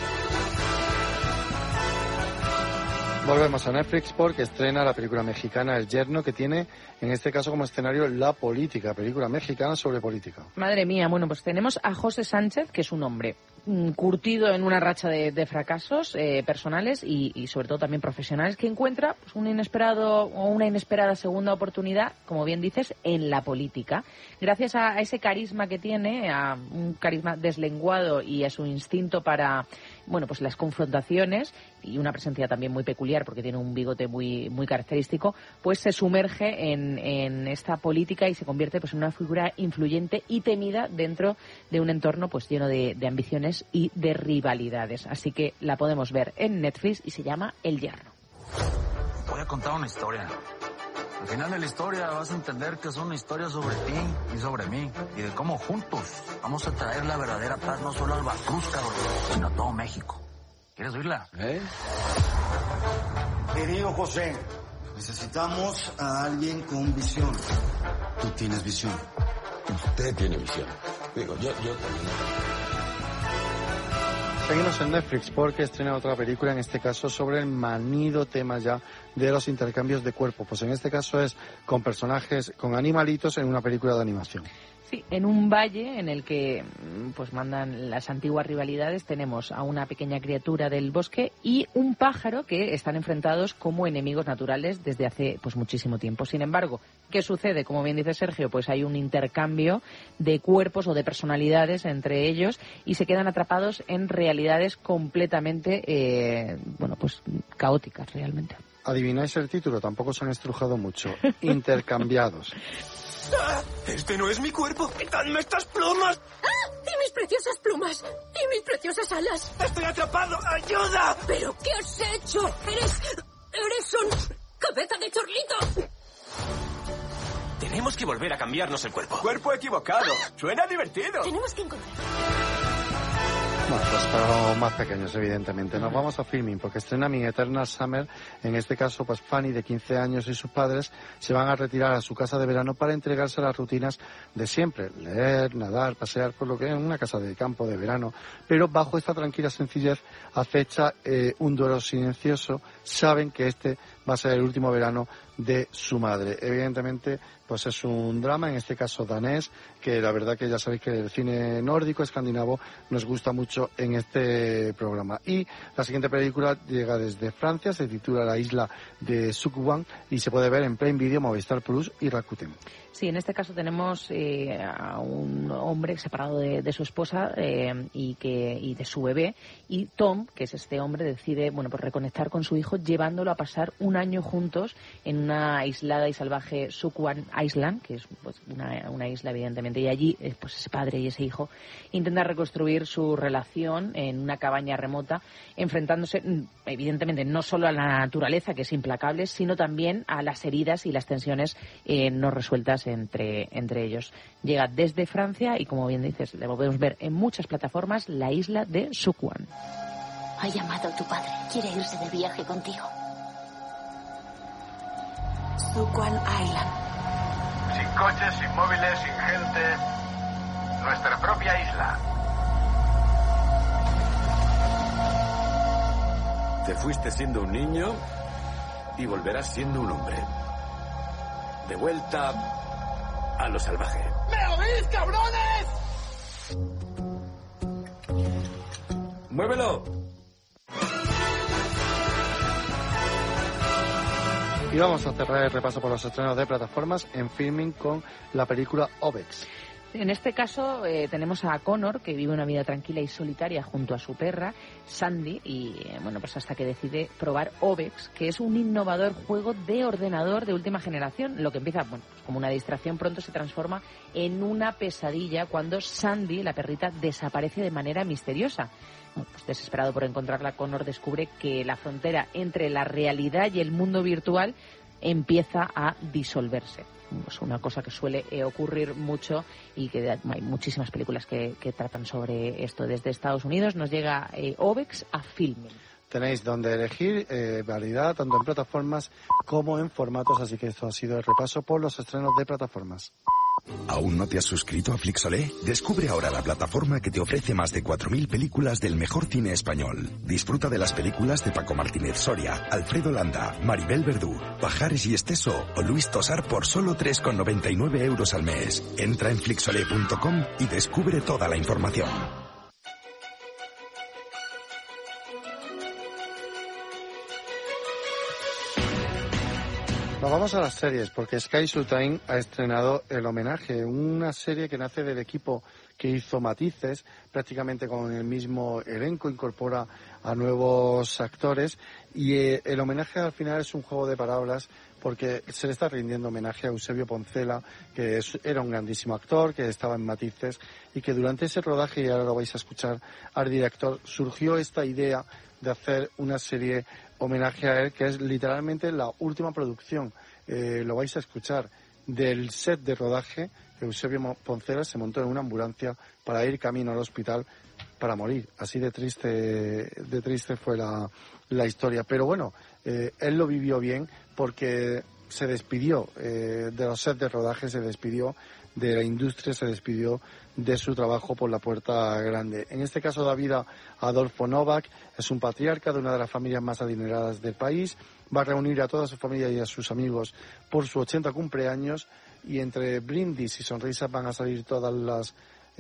Volvemos a Netflix porque estrena la película mexicana El Yerno, que tiene en este caso como escenario la política, película mexicana sobre política. Madre mía, bueno, pues tenemos a José Sánchez, que es un hombre curtido en una racha de, de fracasos eh, personales y, y sobre todo también profesionales, que encuentra pues, un inesperado o una inesperada segunda oportunidad, como bien dices, en la política. Gracias a, a ese carisma que tiene, a un carisma deslenguado y a su instinto para bueno, pues las confrontaciones y una presencia también muy peculiar porque tiene un bigote muy muy característico, pues se sumerge en, en esta política y se convierte pues en una figura influyente y temida dentro de un entorno pues lleno de, de ambiciones y de rivalidades. Así que la podemos ver en Netflix y se llama El Yerno. Te voy a contar una historia. Al final de la historia vas a entender que es una historia sobre ti y sobre mí y de cómo juntos vamos a traer la verdadera paz no solo al Veracruz, cabrón, sino a todo México. ¿Quieres oírla? ¿Eh? Querido José, necesitamos a alguien con visión. Tú tienes visión. Usted tiene visión. Digo, yo, yo también. Seguimos en Netflix porque estrena otra película, en este caso sobre el manido tema ya de los intercambios de cuerpo. Pues en este caso es con personajes, con animalitos en una película de animación. Sí, en un valle en el que pues mandan las antiguas rivalidades tenemos a una pequeña criatura del bosque y un pájaro que están enfrentados como enemigos naturales desde hace pues muchísimo tiempo. Sin embargo, ¿qué sucede? Como bien dice Sergio, pues hay un intercambio de cuerpos o de personalidades entre ellos y se quedan atrapados en realidades completamente eh, bueno, pues caóticas realmente. ¿Adivináis el título? Tampoco se han estrujado mucho. Intercambiados. ¡Este no es mi cuerpo! ¡Quitadme estas plumas! ¡Ah! ¡Y mis preciosas plumas! ¡Y mis preciosas alas! ¡Estoy atrapado! ¡Ayuda! ¿Pero qué has hecho? ¡Eres... eres un... cabeza de chorlito! Tenemos que volver a cambiarnos el cuerpo. ¡Cuerpo equivocado! ¡Suena divertido! Tenemos que encontrar... Bueno, pues para los más pequeños, evidentemente. Nos vamos a Filming porque estrena Mi Eternal Summer. En este caso, pues Fanny, de quince años, y sus padres se van a retirar a su casa de verano para entregarse a las rutinas de siempre. Leer, nadar, pasear por lo que es una casa de campo de verano. Pero bajo esta tranquila sencillez acecha eh, un duelo silencioso. Saben que este va a ser el último verano de su madre. Evidentemente, pues es un drama, en este caso danés, que la verdad que ya sabéis que el cine nórdico, escandinavo, nos gusta mucho en este programa. Y la siguiente película llega desde Francia, se titula La isla de Sukwang y se puede ver en Prime Video, Movistar Plus y Rakuten. Sí, en este caso tenemos eh, a un hombre separado de, de su esposa eh, y que y de su bebé, y Tom, que es este hombre, decide bueno pues reconectar con su hijo llevándolo a pasar un año juntos en una aislada y salvaje Sukwang Island, que es pues, una, una isla evidentemente, y allí eh, pues ese padre y ese hijo intentan reconstruir su relación en una cabaña remota, enfrentándose evidentemente no solo a la naturaleza, que es implacable, sino también a las heridas y las tensiones eh, no resueltas entre, entre ellos. Llega desde Francia y, como bien dices, le podemos ver en muchas plataformas, La isla de Sukwang. Ha llamado tu padre. Quiere irse de viaje contigo. Sukwang Island. Sin coches, sin móviles, sin gente. Nuestra propia isla. Te fuiste siendo un niño y volverás siendo un hombre. De vuelta a lo salvaje. ¿Me oís, cabrones? ¡Muévelo! Y vamos a cerrar el repaso por los estrenos de plataformas en Filmin con la película Obex. En este caso eh, tenemos a Connor, que vive una vida tranquila y solitaria junto a su perra, Sandy, y eh, bueno, pues hasta que decide probar Obex, que es un innovador juego de ordenador de última generación. Lo que empieza bueno, pues como una distracción pronto se transforma en una pesadilla cuando Sandy, la perrita, desaparece de manera misteriosa. Bueno, pues desesperado por encontrarla, Connor descubre que la frontera entre la realidad y el mundo virtual empieza a disolverse. Pues una cosa que suele eh, ocurrir mucho y que hay muchísimas películas que, que tratan sobre esto. Desde Estados Unidos nos llega eh, Obex a Filmin. Tenéis donde elegir eh, variedad, tanto en plataformas como en formatos, así que esto ha sido el repaso por los estrenos de plataformas. ¿Aún no te has suscrito a Flixolé? Descubre ahora la plataforma que te ofrece más de cuatro mil películas del mejor cine español. Disfruta de las películas de Paco Martínez Soria, Alfredo Landa, Maribel Verdú, Pajares y Esteso o Luis Tosar por solo tres con noventa y nueve euros al mes. Entra en flixolé punto com y descubre toda la información. Nos vamos a las series, porque Sky Showtime ha estrenado El Homenaje, una serie que nace del equipo que hizo Matices, prácticamente con el mismo elenco, incorpora a nuevos actores, y eh, El Homenaje al final es un juego de palabras, porque se le está rindiendo homenaje a Eusebio Poncela, que es, era un grandísimo actor, que estaba en Matices, y que durante ese rodaje, y ahora lo vais a escuchar al director, surgió esta idea de hacer una serie homenaje a él, que es literalmente la última producción, eh, lo vais a escuchar, del set de rodaje. Eusebio Poncela se montó en una ambulancia para ir camino al hospital para morir. Así de triste, de triste fue la, la historia. Pero bueno, eh, él lo vivió bien porque se despidió eh, de los sets de rodaje, se despidió de la industria, se despidió de su trabajo por la puerta grande. En este caso da vida a Adolfo Novak, es un patriarca de una de las familias más adineradas del país, va a reunir a toda su familia y a sus amigos por su ochenta cumpleaños, y entre brindis y sonrisas van a salir todas las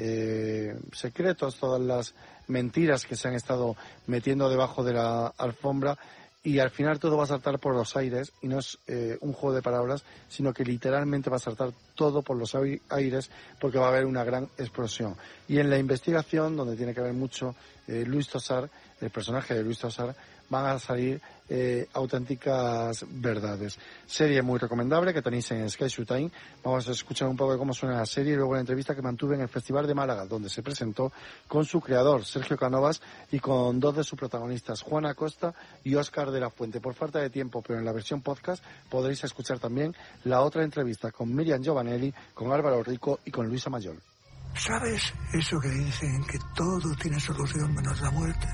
eh, secretos, todas las mentiras que se han estado metiendo debajo de la alfombra, y al final todo va a saltar por los aires, y no es eh, un juego de palabras, sino que literalmente va a saltar todo por los aires, porque va a haber una gran explosión. Y en la investigación, donde tiene que ver mucho eh, Luis Tosar, el personaje de Luis Tosar, van a salir eh, auténticas verdades. Serie muy recomendable que tenéis en Sky Showtime. Vamos a escuchar un poco de cómo suena la serie y luego la entrevista que mantuve en el Festival de Málaga, donde se presentó con su creador, Sergio Cánovas, y con dos de sus protagonistas, Juana Acosta y Óscar de la Fuente. Por falta de tiempo, pero en la versión podcast podréis escuchar también la otra entrevista con Miriam Giovanelli, con Álvaro Rico y con Luisa Mayol. ¿Sabes eso que dicen, que todo tiene solución menos la muerte?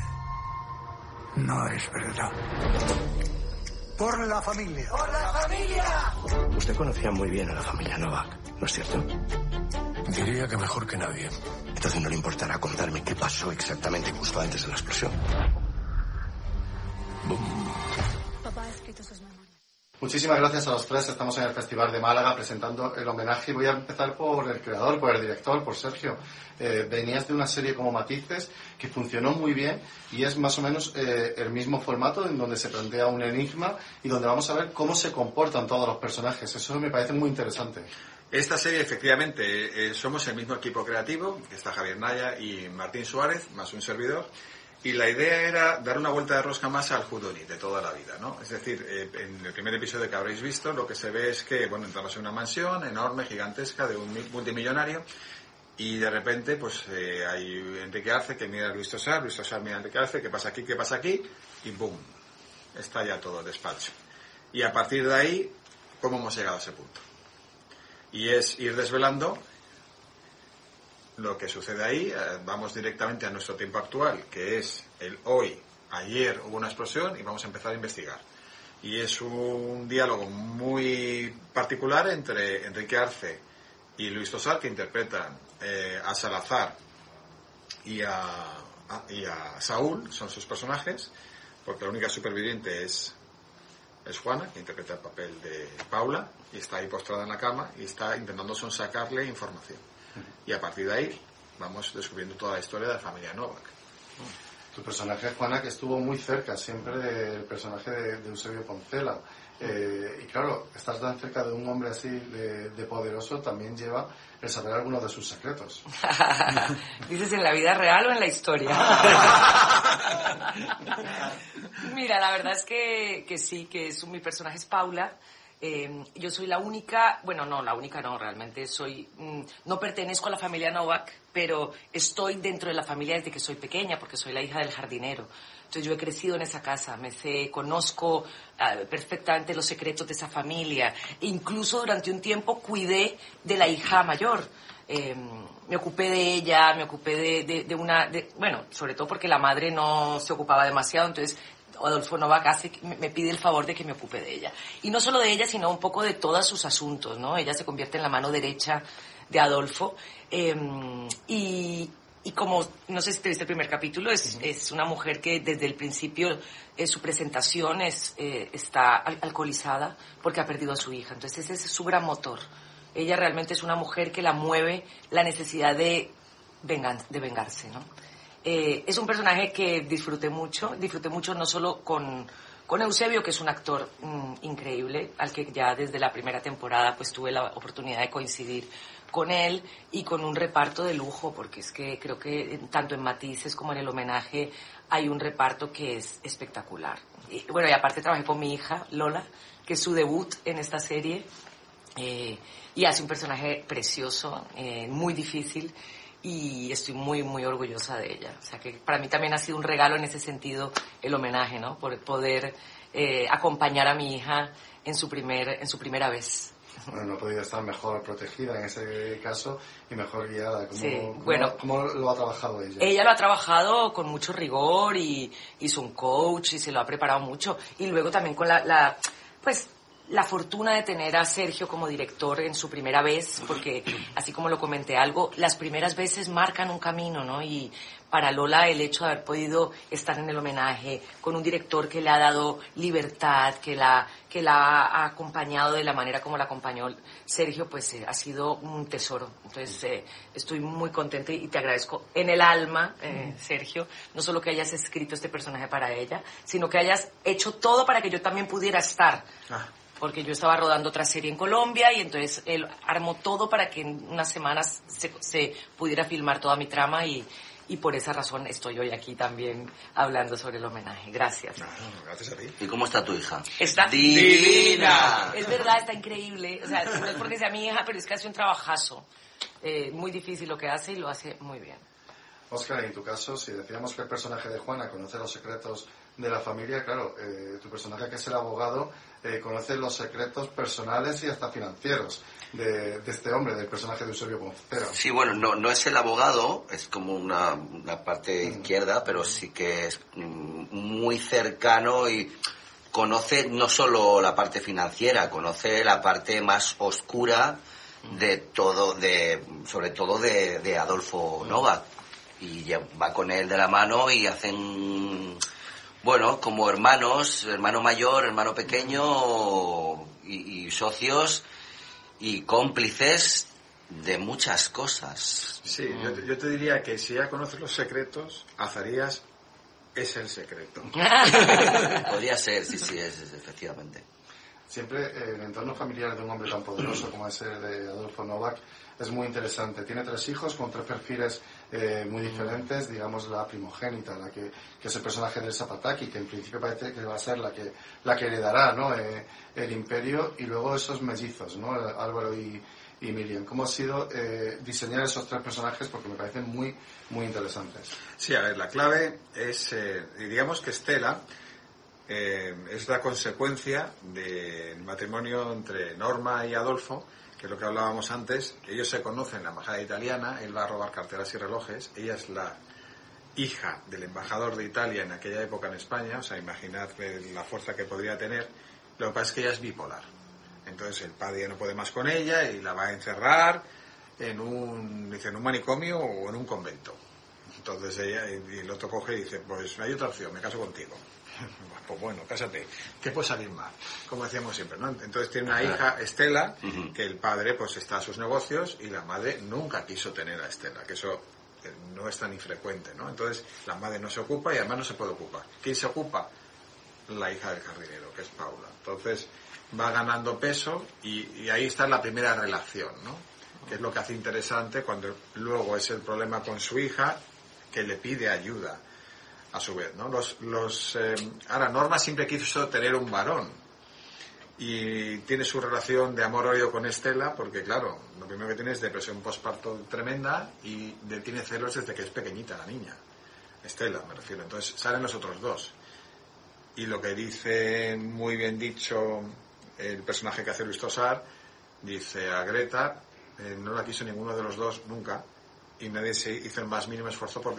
No es verdad. Por la familia. ¡Por la familia! Usted conocía muy bien a la familia Novak, ¿no es cierto? Diría que mejor que nadie. Entonces no le importará contarme qué pasó exactamente justo antes de la explosión. Boom. Papá ha escrito sus memorias. Muchísimas gracias a los tres. Estamos en el Festival de Málaga presentando el homenaje, y voy a empezar por el creador, por el director, por Sergio. Eh, venías de una serie como Matices que funcionó muy bien, y es más o menos eh, el mismo formato, en donde se plantea un enigma y donde vamos a ver cómo se comportan todos los personajes. Eso me parece muy interesante. Esta serie, efectivamente, eh, somos el mismo equipo creativo, que está Javier Naya y Martín Suárez, más un servidor. Y la idea era dar una vuelta de rosca más al Houdini de toda la vida, ¿no? Es decir, eh, en el primer episodio que habréis visto, lo que se ve es que, bueno, entramos en una mansión enorme, gigantesca, de un multimillonario, y de repente, pues, eh, hay Enrique Arce que mira a Luis Tosar, Luis Tosar mira a Enrique Arce, ¿qué pasa aquí, qué pasa aquí? Y ¡boom! Está ya todo el despacho. Y a partir de ahí, ¿cómo hemos llegado a ese punto? Y es ir desvelando lo que sucede ahí. Vamos directamente a nuestro tiempo actual, que es el hoy. Ayer hubo una explosión y vamos a empezar a investigar. Y es un diálogo muy particular entre Enrique Arce y Luis Tosar, que interpretan eh, a Salazar y a, a, y a Saúl, son sus personajes, porque la única superviviente es, es Juana, que interpreta el papel de Paula, y está ahí postrada en la cama y está intentando sonsacarle información. Y a partir de ahí vamos descubriendo toda la historia de la familia Novak. Tu personaje, Juana, que estuvo muy cerca siempre del personaje de, de Eusebio Poncela. Eh, y claro, estar tan cerca de un hombre así de, de poderoso también lleva el saber algunos de sus secretos. ¿Dices en la vida real o en la historia? Mira, la verdad es que, que sí, que es, mi personaje es Paula. Eh, yo soy la única, bueno, no, la única no, realmente soy, mm, no pertenezco a la familia Novak, pero estoy dentro de la familia desde que soy pequeña, porque soy la hija del jardinero. Entonces yo he crecido en esa casa, me sé, conozco uh, perfectamente los secretos de esa familia. Incluso durante un tiempo cuidé de la hija mayor. Eh, me ocupé de ella, me ocupé de, de, de una, de, bueno, sobre todo porque la madre no se ocupaba demasiado, entonces Adolfo Novak hace, me pide el favor de que me ocupe de ella. Y no solo de ella, sino un poco de todos sus asuntos, ¿no? Ella se convierte en la mano derecha de Adolfo. Eh, y, y como, no sé si te viste el primer capítulo, es, es una mujer que desde el principio, eh, su presentación es, eh, está al- alcoholizada porque ha perdido a su hija. Entonces ese es su gran motor. Ella realmente es una mujer que la mueve la necesidad de, vengan- de vengarse, ¿no? Eh, es un personaje que disfruté mucho, disfruté mucho no solo con, con Eusebio, que es un actor mm, increíble, al que ya desde la primera temporada pues tuve la oportunidad de coincidir con él, y con un reparto de lujo, porque es que creo que tanto en Matices como en el homenaje hay un reparto que es espectacular. Y, bueno, y aparte trabajé con mi hija, Lola, que es su debut en esta serie, eh, y hace un personaje precioso, eh, muy difícil, y estoy muy, muy orgullosa de ella. O sea que para mí también ha sido un regalo en ese sentido el homenaje, ¿no? Por poder eh, acompañar a mi hija en su, primer, en su primera vez. Bueno, no ha podido estar mejor protegida en ese caso y mejor guiada. ¿Cómo, Sí, cómo- bueno. ¿Cómo lo ha trabajado ella? Ella lo ha trabajado con mucho rigor y hizo un coach y se lo ha preparado mucho. Y luego también con la, la pues, la fortuna de tener a Sergio como director en su primera vez, porque así como lo comenté algo, las primeras veces marcan un camino, ¿no? Y para Lola el hecho de haber podido estar en el homenaje con un director que le ha dado libertad, que la, que la ha acompañado de la manera como la acompañó Sergio, pues eh, ha sido un tesoro. Entonces eh, estoy muy contenta y te agradezco en el alma, eh, Sergio, no solo que hayas escrito este personaje para ella, sino que hayas hecho todo para que yo también pudiera estar. Ah. Porque yo estaba rodando otra serie en Colombia y entonces él armó todo para que en unas semanas se, se pudiera filmar toda mi trama, y, y por esa razón estoy hoy aquí también hablando sobre el homenaje. Gracias. Gracias a ti. ¿Y cómo está tu hija? Está divina. Es verdad, está increíble. O sea, no es porque sea mi hija, pero es que hace un trabajazo. Eh, muy difícil lo que hace y lo hace muy bien. Óscar, en tu caso, si decíamos que el personaje de Juana conoce los secretos de la familia, claro, eh, tu personaje, que es el abogado, eh, conoce los secretos personales y hasta financieros de, de este hombre, del personaje de Eusebio Poncela. Sí, bueno, no, no es el abogado, es como una, una parte izquierda, pero sí que es mm, muy cercano y conoce no solo la parte financiera, conoce la parte más oscura de todo, de sobre todo de, de Adolfo Novak. Y ya va con él de la mano y hacen, bueno, como hermanos, hermano mayor, hermano pequeño, y, y socios y cómplices de muchas cosas. Sí, yo, te- yo te diría que si ya conoces los secretos, Azarías es el secreto. Podría ser, sí, sí, es, es, efectivamente. Siempre eh, el entorno familiar de un hombre tan poderoso como es el de Adolfo Novak es muy interesante. Tiene tres hijos con tres perfiles eh, muy diferentes. Digamos, la primogénita, la que, que es el personaje del Zapataki, que en principio parece que va a ser la que la que heredará, ¿no? eh, el imperio, y luego esos mellizos, ¿no? Álvaro y, y Miriam. ¿Cómo ha sido eh, diseñar esos tres personajes? Porque me parecen muy, muy interesantes. Sí, a ver, la clave es, eh, digamos que Estela eh, es la consecuencia del matrimonio entre Norma y Adolfo, que es lo que hablábamos antes. Ellos se conocen en la embajada italiana, él va a robar carteras y relojes, ella es la hija del embajador de Italia en aquella época en España, o sea, imaginad la fuerza que podría tener. Lo que pasa es que ella es bipolar, entonces el padre ya no puede más con ella y la va a encerrar en un, dice, en un manicomio o en un convento. Entonces ella, y el otro coge y dice, pues no hay otra opción, me caso contigo. Pues bueno, cásate, ¿qué puede salir mal? Como decíamos siempre, ¿no? Entonces tiene una hija, Estela, que el padre pues está a sus negocios y la madre nunca quiso tener a Estela, que eso no es tan infrecuente, ¿no? Entonces la madre no se ocupa y además no se puede ocupar. ¿Quién se ocupa? La hija del jardinero, que es Paula. Entonces va ganando peso y, y ahí está la primera relación, ¿no? Que es lo que hace interesante cuando luego es el problema con su hija, que le pide ayuda a su vez, ¿no? Los, los, eh, ahora, Norma siempre quiso tener un varón y tiene su relación de amor-odio con Estela porque, claro, lo primero que tiene es depresión postparto tremenda y de, tiene celos desde que es pequeñita la niña. Estela, me refiero. Entonces salen los otros dos. Y lo que dice, muy bien dicho, el personaje que hace Luis Tosar, dice a Greta, eh, no la quiso ninguno de los dos nunca y nadie se hizo el más mínimo esfuerzo por